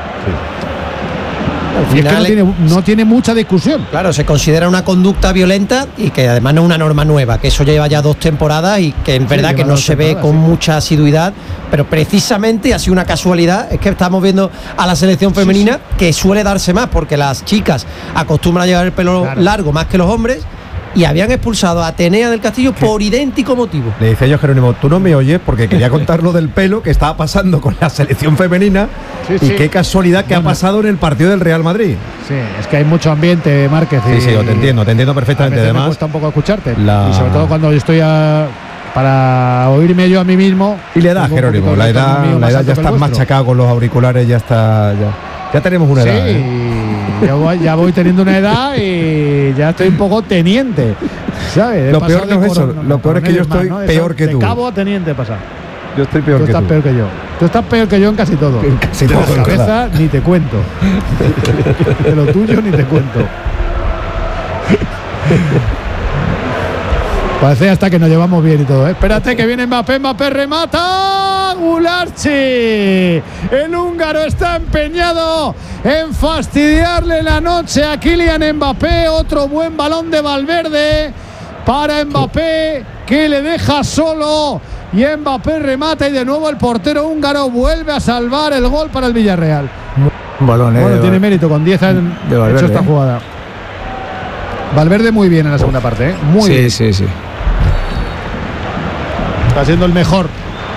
Al Y es que final, no tiene mucha discusión. claro, se considera una conducta violenta y que además no es una norma nueva, que eso lleva ya 2 temporadas y que es verdad lleva que no 2 se ve temporadas, con sí. mucha asiduidad, pero precisamente, y ha sido una casualidad, es que estamos viendo a la selección femenina que suele darse más, porque las chicas acostumbran a llevar el pelo Claro. largo más que los hombres, y habían expulsado a Atenea del Castillo por idéntico motivo. Le decía yo a Jerónimo, tú no me oyes porque quería contar lo del pelo que estaba pasando con la selección femenina. Sí, y sí. qué casualidad que ha pasado en el partido del Real Madrid. Sí, es que hay mucho ambiente, Márquez. Sí, sí, te entiendo perfectamente. A veces me Además, cuesta un poco escucharte. la- Y sobre todo cuando yo estoy para oírme yo a mí mismo. y la edad, tengo un Jerónimo, poquito la el tono edad, mío la más edad alto ya que el está vuestro. machacado con los auriculares, ya tenemos una Sí, edad. ¿eh? ya voy teniendo una edad y ya estoy un poco teniente, ¿sabes? He Lo pasado peor de no es eso, coronel lo peor es que yo estoy más, peor que de tú. cabo a teniente pasa. Yo estoy peor Tú que estás tú. peor que yo. Tú estás peor que yo en casi todo. En casi de todo, la la cabeza verdad. ni te cuento. De lo tuyo ni te cuento. Parece hasta que nos llevamos bien y todo, ¿eh? Espérate que viene Mbappé remata. Gulachi. El húngaro está empeñado en fastidiarle la noche a Kylian Mbappé. Otro buen balón de Valverde para Mbappé, que le deja solo. Y Mbappé remata y de nuevo el portero húngaro vuelve a salvar el gol para el Villarreal. Un balón, Bueno, tiene mérito con 10 han de Valverde, hecho esta jugada. Valverde muy bien en la segunda parte, ¿eh? Muy bien. Sí, sí, sí. Está siendo el mejor.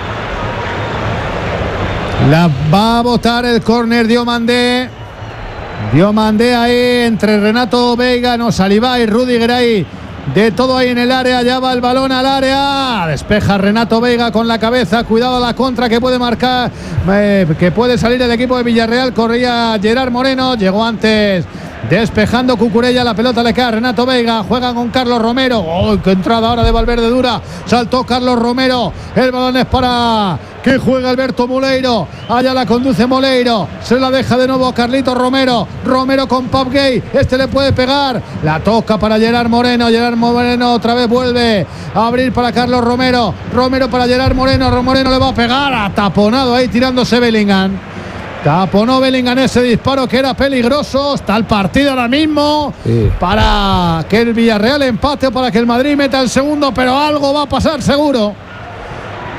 La va a botar el córner Diomandé. Diomandé ahí entre Renato Veiga, no Saliba y Rudiger ahí. De todo ahí en el área, ya va el balón al área. Despeja Renato Veiga con la cabeza. Cuidado a la contra que puede marcar, que puede salir el equipo de Villarreal. Corría Gerard Moreno, llegó antes. Despejando Cucurella, la pelota le queda a Renato Veiga, juegan con Carlos Romero. ¡Oh, qué entrada ahora de Valverde dura! Saltó Carlos Romero, el balón es para que juega Alberto Moleiro, allá la conduce Moleiro, se la deja de nuevo a Carlito Romero, Romero con Pap Gay, este le puede pegar, la toca para Gerard Moreno otra vez vuelve a abrir para Carlos Romero, Romero para Gerard Moreno, Moreno le va a pegar, ataponado ahí tirándose Bellingham. Taponó Bellingham ese disparo que era peligroso. Está el partido ahora mismo para que el Villarreal empate o para que el Madrid meta el segundo, pero algo va a pasar seguro.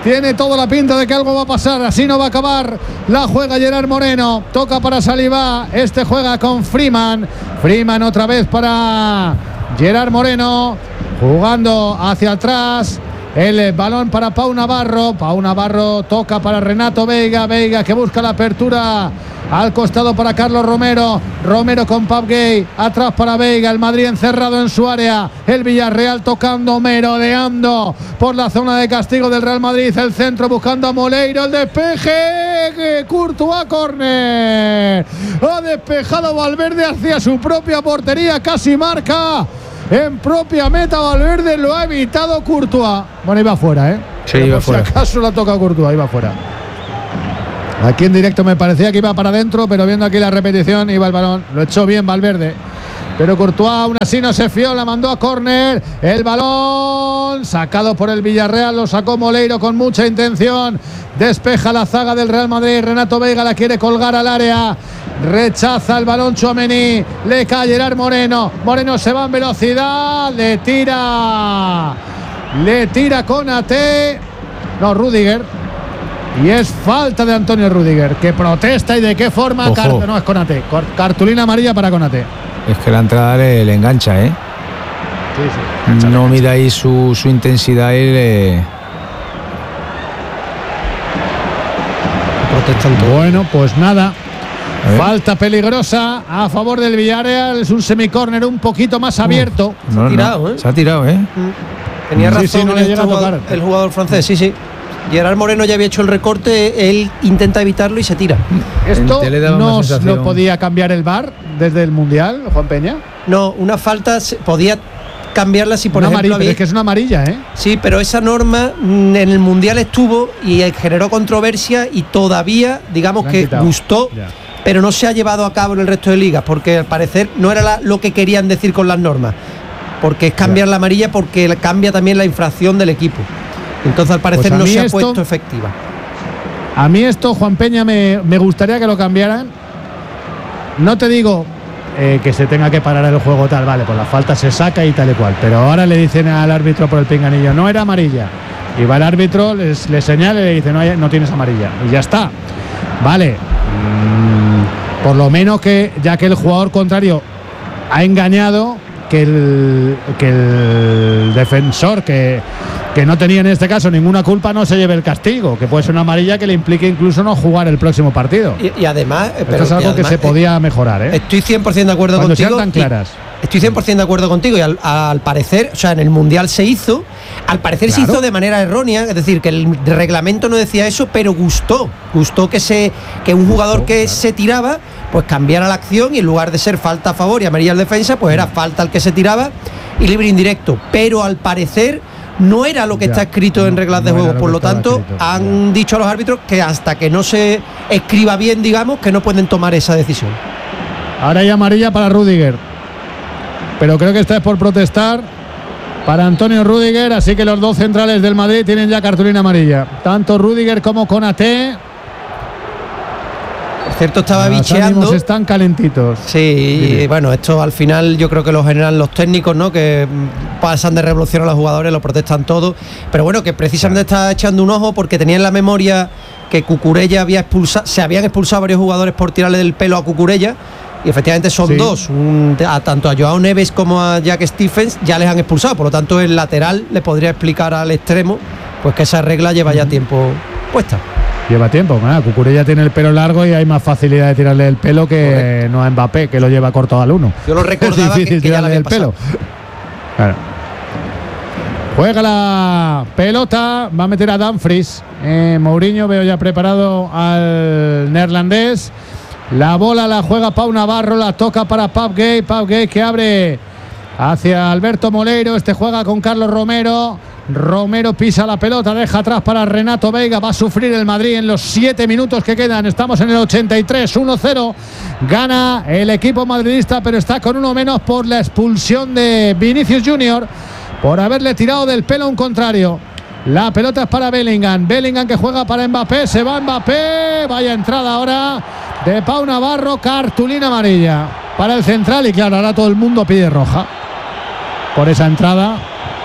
Tiene toda la pinta de que algo va a pasar. Así no va a acabar. La juega Gerard Moreno. Toca para Saliba. Este juega con Freeman. Freeman otra vez para Gerard Moreno. Jugando hacia atrás. El balón para Pau Navarro. Pau Navarro toca para Renato Veiga. Veiga que busca la apertura al costado para Carlos Romero. Romero con Pau Gay. Atrás para Veiga. El Madrid encerrado en su área. El Villarreal tocando, merodeando por la zona de castigo del Real Madrid. El centro buscando a Moleiro. El despeje. Courtois, córner. Ha despejado Valverde hacia su propia portería. Casi marca. En propia meta Valverde, lo ha evitado Courtois. Bueno, iba fuera, ¿eh? Sí, iba fuera. Si acaso la toca Courtois, iba fuera. Aquí en directo me parecía que iba para adentro, pero viendo aquí la repetición, iba el balón. Lo echó bien Valverde. Pero Courtois aún así no se fió, la mandó a córner. El balón sacado por el Villarreal, lo sacó Moleiro con mucha intención. Despeja la zaga del Real Madrid. Renato Veiga la quiere colgar al área. Rechaza el balón Tchouaméni. Le cae Gerard Moreno. Moreno se va en velocidad. Le tira Konaté. No, Rüdiger. Y es falta de Antonio Rüdiger, que protesta. ¿Y de qué forma? No, es Konaté. Cartulina amarilla para Konaté. Es que la entrada le engancha, ¿eh? Sí. No mide ahí su intensidad y protestan todo. Bueno, pues nada. Falta peligrosa a favor del Villarreal. Es un semicórner un poquito más abierto. Se ha tirado, ¿eh? Tenía razón no le llega a tocar. el jugador francés, sí. Gerard Moreno ya había hecho el recorte, él intenta evitarlo y se tira. ¿Esto no lo podía cambiar el VAR desde el Mundial, Juan Peña? No, una falta podía cambiarla si por ejemplo pero es que es una amarilla, ¿eh? Sí, pero esa norma en el Mundial estuvo y generó controversia y todavía, digamos que gustó, pero no se ha llevado a cabo en el resto de ligas porque al parecer no era lo que querían decir con las normas, porque es cambiar la amarilla porque cambia también la infracción del equipo. Entonces al parecer no se ha puesto efectiva. A mí esto, Juan Peña, me gustaría que lo cambiaran. No te digo que se tenga que parar el juego tal, vale, pues la falta se saca y tal y cual, pero ahora le dicen al árbitro por el pinganillo, no era amarilla, y va el árbitro, le señala y le dice, no tienes amarilla, y ya está. Vale, por lo menos que ya que el jugador contrario ha engañado, que el defensor que no tenía en este caso ninguna culpa no se lleve el castigo, que puede ser una amarilla que le implique incluso no jugar el próximo partido. Y además, esto es algo que se podía mejorar, ¿eh? Estoy 100% de acuerdo cuando contigo. Sean tan claras. Estoy 100% de acuerdo contigo y al parecer, o sea, en el Mundial se hizo, al parecer se hizo de manera errónea, es decir, que el reglamento no decía eso, pero gustó que un jugador que se tiraba, pues cambiara la acción y en lugar de ser falta a favor y amarilla al defensa, pues era falta al que se tiraba y libre indirecto, pero al parecer no era lo que está escrito en reglas de juego, por lo tanto han dicho a los árbitros que hasta que no se escriba bien, digamos, que no pueden tomar esa decisión. Ahora hay amarilla para Rüdiger, pero creo que esta es por protestar para Antonio Rüdiger, así que los dos centrales del Madrid tienen ya cartulina amarilla, tanto Rüdiger como Konaté. Por cierto, estaba los bicheando. ánimos están calentitos. Sí, bueno, esto al final yo creo que lo generan los técnicos, ¿no? Que pasan de revolución a los jugadores, lo protestan todo. Pero bueno, que precisamente está echando un ojo porque tenía en la memoria que Cucurella se habían expulsado varios jugadores por tirarle del pelo a Cucurella. Y efectivamente son dos, tanto a Joao Neves como a Jack Stephens ya les han expulsado, por lo tanto el lateral le podría explicar al extremo pues que esa regla lleva ya tiempo puesta. Lleva tiempo, Cucurella tiene el pelo largo y hay más facilidad de tirarle el pelo que no a Mbappé, que lo lleva corto al uno. Yo lo recordaba, es difícil que ya le había el pelo. Claro. Juega la pelota, va a meter a Dumfries. Mourinho veo ya preparado al neerlandés. La bola la juega Pau Navarro, la toca para Pau Gay que abre hacia Alberto Moleiro. Este juega con Carlos Romero. Romero pisa la pelota, deja atrás para Renato Veiga. Va a sufrir el Madrid en los 7 minutos que quedan. Estamos en el 83, 1-0. Gana el equipo madridista, pero está con uno menos por la expulsión de Vinicius Junior, por haberle tirado del pelo a un contrario. La pelota es para Bellingham que juega para Mbappé. Se va Mbappé. Vaya entrada ahora de Pau Navarro. Cartulina amarilla para el central. Y claro, ahora todo el mundo pide roja por esa entrada.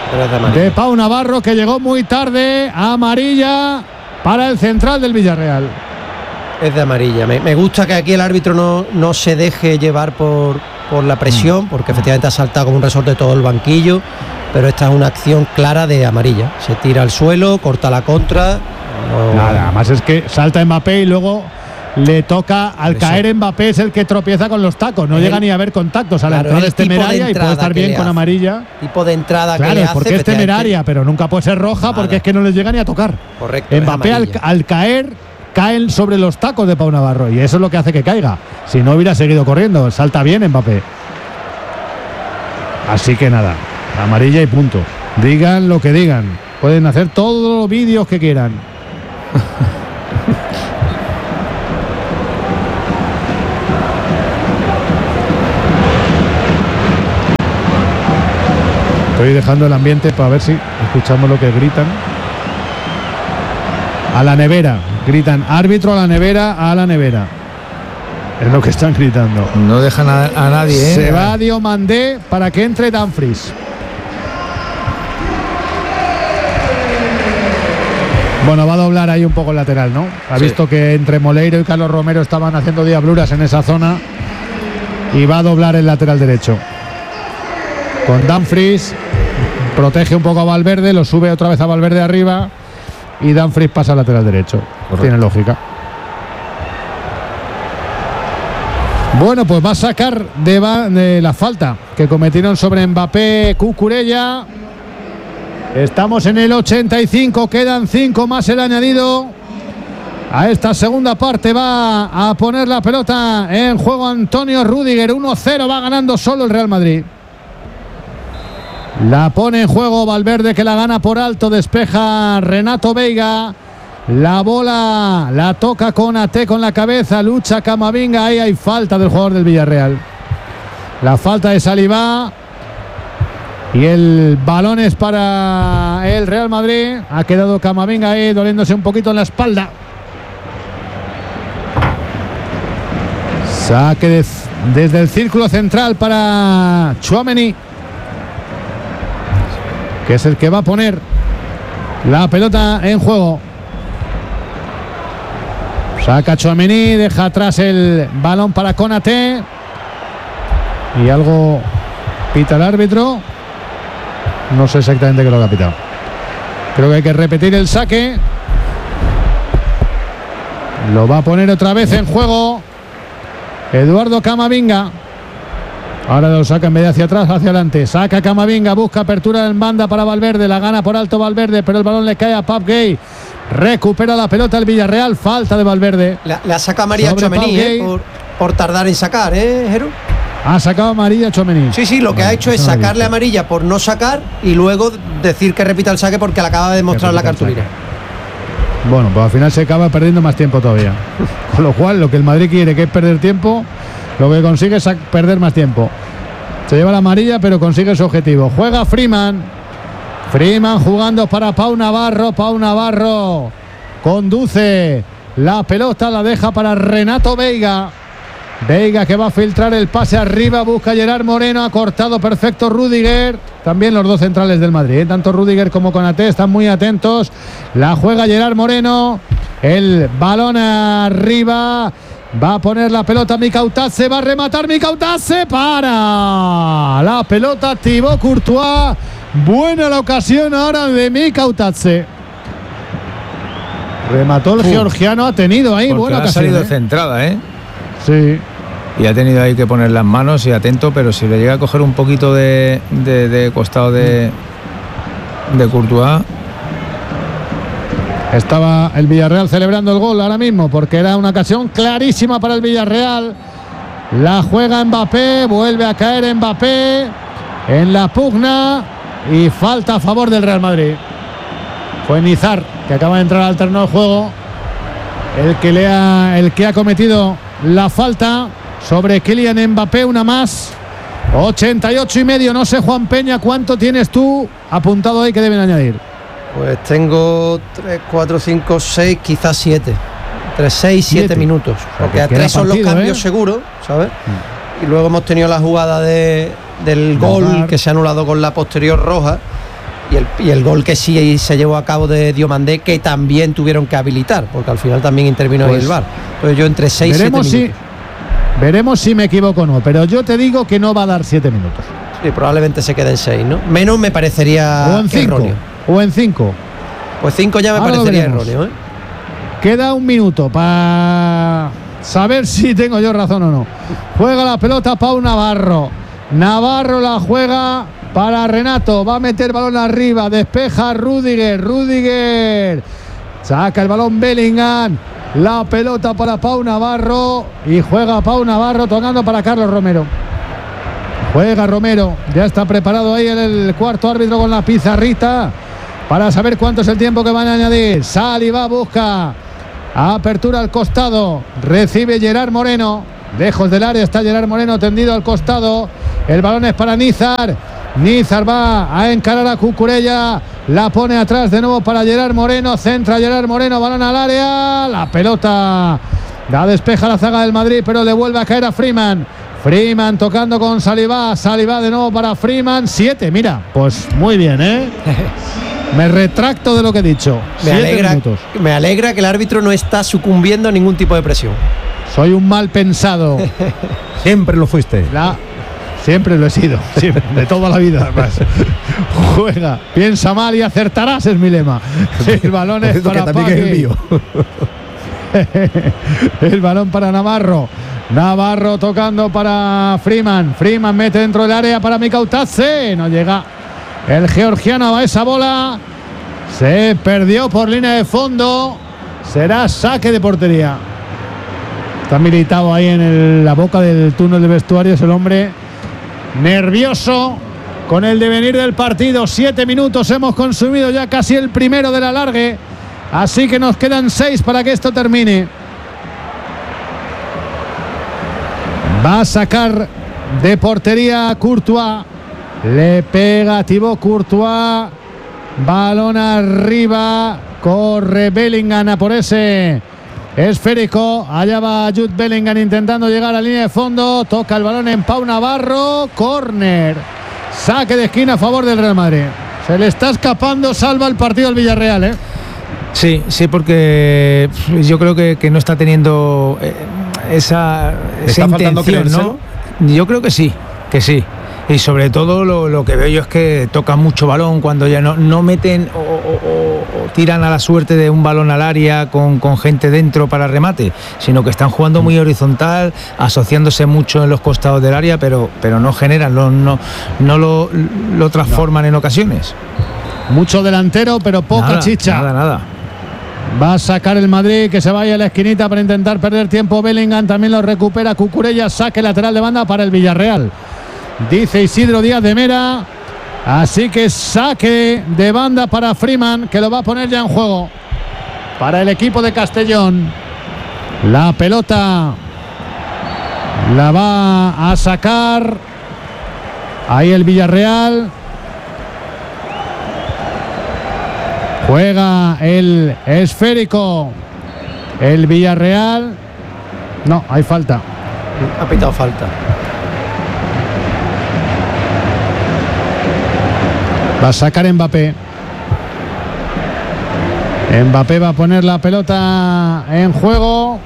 de Pau Navarro, que llegó muy tarde. Amarilla para el central del Villarreal. Es de amarilla. Me gusta que aquí el árbitro no se deje llevar por la presión, porque efectivamente ha saltado como un resorte todo el banquillo, pero esta es una acción clara de amarilla. Se tira al suelo, corta la contra. Nada más, es que salta Mbappé y luego le toca, al caer Mbappé es el que tropieza con los tacos, no llega ni a haber contactos. A la entrada es temeraria y puede estar bien con amarilla. Tipo de entrada, claro, que le hace, porque es temeraria, pero nunca puede ser roja. Nada. Porque es que no les llega ni a tocar. Correcto. Mbappé al caer caen sobre los tacos de Pau Navarro y eso es lo que hace que caiga. Si no hubiera seguido corriendo, salta bien Mbappé. Así que nada, amarilla y punto. Digan lo que digan, pueden hacer todos los vídeos que quieran. Estoy dejando el ambiente para ver si escuchamos lo que gritan. A la nevera, gritan árbitro a la nevera. Es lo que están gritando. No dejan a nadie. Se va Diomandé para que entre Dumfries. Bueno, va a doblar ahí un poco el lateral, ¿no? Ha visto que entre Moleiro y Carlos Romero estaban haciendo diabluras en esa zona y va a doblar el lateral derecho. Con Dumfries protege un poco a Valverde, lo sube otra vez a Valverde arriba y Dumfries pasa al lateral derecho. Correcto. Tiene lógica. Bueno, pues va a sacar de la falta que cometieron sobre Mbappé Cucurella. Estamos en el 85, quedan 5 más el añadido. A esta segunda parte va a poner la pelota en juego Antonio Rüdiger. 1-0, va ganando solo el Real Madrid. La pone en juego Valverde, que la gana por alto, despeja Renato Veiga. La bola la toca Konaté con la cabeza, lucha Camavinga, ahí hay falta del jugador del Villarreal. La falta de Saliba. Y el balón es para el Real Madrid. Ha quedado Camavinga ahí doliéndose un poquito en la espalda. Saque desde el círculo central para Tchouaméni, que es el que va a poner la pelota en juego. Saca Tchouaméni, deja atrás el balón para Konaté. Y algo pita el árbitro. No sé exactamente qué lo ha pitado. Creo que hay que repetir el saque. Lo va a poner otra vez en juego Eduardo Camavinga. Ahora lo saca en vez de hacia atrás, hacia adelante. Saca Camavinga, busca apertura en banda para Valverde. La gana por alto Valverde, pero el balón le cae a Pape Gueye. Recupera la pelota el Villarreal. Falta de Valverde. Le ha sacado María Tchouaméni por tardar en sacar, Jero. Ha sacado amarilla Tchouaméni. Sí, lo que ha hecho es sacarle amarilla por no sacar y luego decir que repita el saque porque le acaba de mostrar la cartulina. Bueno, pues al final se acaba perdiendo más tiempo todavía. Con lo cual, lo que el Madrid quiere, que es perder tiempo, lo que consigue es perder más tiempo. Se lleva la amarilla, pero consigue su objetivo. Juega Freeman. Freeman jugando para Pau Navarro. Pau Navarro conduce la pelota, la deja para Renato Veiga. Veiga, que va a filtrar el pase arriba, busca Gerard Moreno, ha cortado perfecto Rüdiger. También los dos centrales del Madrid, tanto Rüdiger como Konaté están muy atentos. La juega Gerard Moreno, el balón arriba, va a poner la pelota Mika Outaze, va a rematar Mika Outaze, para la pelota Thibaut Courtois. Buena la ocasión ahora de Mika Outaze. Remató el georgiano, ha tenido ahí buena ocasión. Ha salido centrada, Sí. Y ha tenido ahí que poner las manos y atento, pero si le llega a coger un poquito de costado de Courtois. Estaba el Villarreal celebrando el gol ahora mismo porque era una ocasión clarísima para el Villarreal. La juega Mbappé, vuelve a caer Mbappé en la pugna y falta a favor del Real Madrid. Fue Nizar, que acaba de entrar al terreno de juego, el que ha cometido la falta sobre Kylian Mbappé, una más. 88,5. No sé, Juan Peña, ¿cuánto tienes tú apuntado ahí que deben añadir? Pues tengo 3, 4, 5, 6, quizás 7. 3, 6, 7 minutos. Porque a 3 son los cambios seguros, ¿sabes? Y luego hemos tenido la jugada del gol que se ha anulado con la posterior roja. Y el gol que sí se llevó a cabo de Diomandé, que también tuvieron que habilitar, porque al final también intervino ahí el VAR. Entonces yo entre 6 y 7 minutos. Veremos si me equivoco o no, pero yo te digo que no va a dar 7 minutos. Sí, probablemente se quede en 6, ¿no? Menos me parecería o en 5, erróneo. O en 5. Pues 5 ya me parecería erróneo, ¿eh? Queda un minuto para saber si tengo yo razón o no. Juega la pelota Pau Navarro. Navarro la juega para Renato. Va a meter balón arriba. Despeja Rüdiger. Rüdiger saca el balón Bellingham. La pelota para Pau Navarro. Y juega Pau Navarro tocando para Carlos Romero. Juega Romero. Ya está preparado ahí el cuarto árbitro con la pizarrita para saber cuánto es el tiempo que van a añadir. Saliba busca apertura al costado. Recibe Gerard Moreno. Lejos del área está Gerard Moreno tendido al costado. El balón es para Nízar. Nízar va a encarar a Cucurella. La pone atrás de nuevo para Gerard Moreno. Centra Gerard Moreno. Balón al área. La pelota la despeja la zaga del Madrid, pero le vuelve a caer a Freeman. Freeman tocando con Saliba. Saliba de nuevo para Freeman. 7, mira. Pues muy bien, ¿eh? Me retracto de lo que he dicho. Me alegra que el árbitro no está sucumbiendo a ningún tipo de presión. Soy un mal pensado. Siempre lo fuiste. Siempre lo he sido. Siempre, de toda la vida, además. Juega, piensa mal y acertarás, es mi lema. El balón es para que también es el mío. El balón para Navarro. Navarro tocando para Freeman. Freeman mete dentro del área para Mikautadze. No llega el georgiano a esa bola. Se perdió por línea de fondo. Será saque de portería. Está militado ahí en la boca del túnel de vestuarios el hombre. Nervioso con el devenir del partido. 7 minutos hemos consumido ya, casi el primero del alargue. Así que nos quedan 6 para que esto termine. Va a sacar de portería Courtois. Le pega Thibaut Courtois. Balón arriba. Corre Bellingham a por ese esférico. Allá va Jude Bellingham intentando llegar a la línea de fondo. Toca el balón en Pau Navarro. Córner. Saque de esquina a favor del Real Madrid. Se le está escapando. Salva el partido al Villarreal, ¿eh? Sí, sí, porque yo creo que no está teniendo esa intención, ¿no? Yo creo que sí. Y sobre todo lo que veo yo es que tocan mucho balón cuando ya no meten o tiran a la suerte de un balón al área con gente dentro para remate, sino que están jugando muy horizontal, asociándose mucho en los costados del área, pero no generan, no lo transforman en ocasiones. Mucho delantero, pero poca chicha. Nada. Va a sacar el Madrid, que se vaya a la esquinita para intentar perder tiempo. Bellingham también lo recupera Cucurella. Saque lateral de banda para el Villarreal. Dice Isidro Díaz de Mera. Así que saque de banda para Freeman, que lo va a poner ya en juego para el equipo de Castellón. La pelota la va a sacar ahí el Villarreal. Juega el esférico el Villarreal. No, hay falta. Ha pitado falta. Va a sacar Mbappé. Mbappé va a poner la pelota en juego.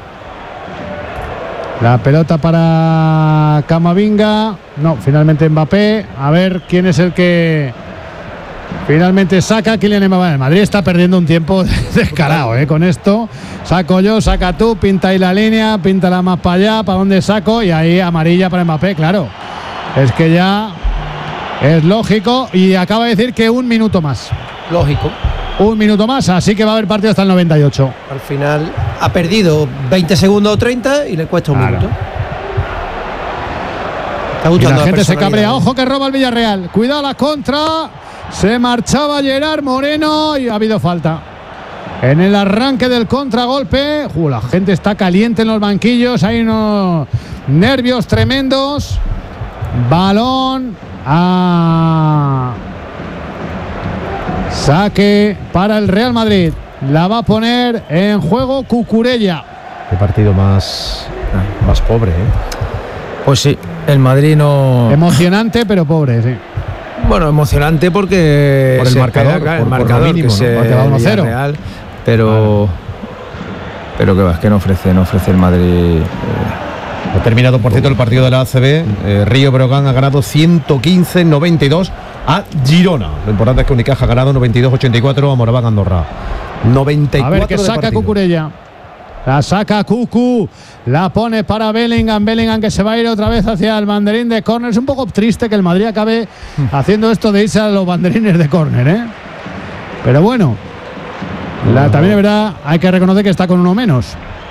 La pelota para Camavinga. No, finalmente Mbappé. A ver quién es el que finalmente saca. Kylian Mbappé. El Madrid está perdiendo un tiempo descarado, con esto. Saco yo, saca tú, pinta ahí la línea, píntala más para allá, para dónde saco, y ahí amarilla para Mbappé, claro. Es que ya es lógico, y acaba de decir que un minuto más. Lógico. Un minuto más, así que va a haber partido hasta el 98. Al final ha perdido 20 segundos o 30 y le cuesta un minuto. Y la gente se cabrea. Ojo que roba el Villarreal. Cuidado la contra. Se marchaba Gerard Moreno y ha habido falta. En el arranque del contragolpe. La gente está caliente en los banquillos. Hay unos nervios tremendos. Balón a saque para el Real Madrid. La va a poner en juego Cucurella. Qué partido más pobre, Pues sí, el Madrid no. Emocionante, pero pobre, sí. Bueno, emocionante porque por el marcador, queda, por marcador lo mínimo, que se porque va 1-0. Villarreal, pero que va, es que no ofrece el Madrid. Ha terminado, por cierto, el partido de la ACB. Río Breogán ha ganado 115-92 a Girona. Lo importante es que Unicaja ha ganado 92-84 a Moraván Andorra. 94. A ver qué saca Cucurella. La saca Cucu, la pone para Bellingham. Bellingham que se va a ir otra vez hacia el banderín de córner. Es un poco triste que el Madrid acabe haciendo esto de irse a los banderines de córner, ¿eh? Pero bueno, también es verdad, hay que reconocer que está con uno menos.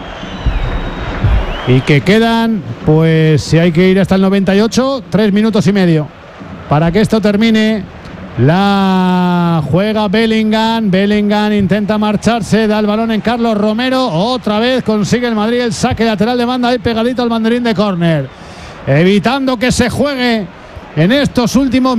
Y que quedan, pues si hay que ir hasta el 98, 3 minutos y medio para que esto termine. La juega Bellingham. Bellingham intenta marcharse, da el balón en Carlos Romero. Otra vez consigue el Madrid el saque lateral de banda ahí pegadito al banderín de córner, evitando que se juegue en estos últimos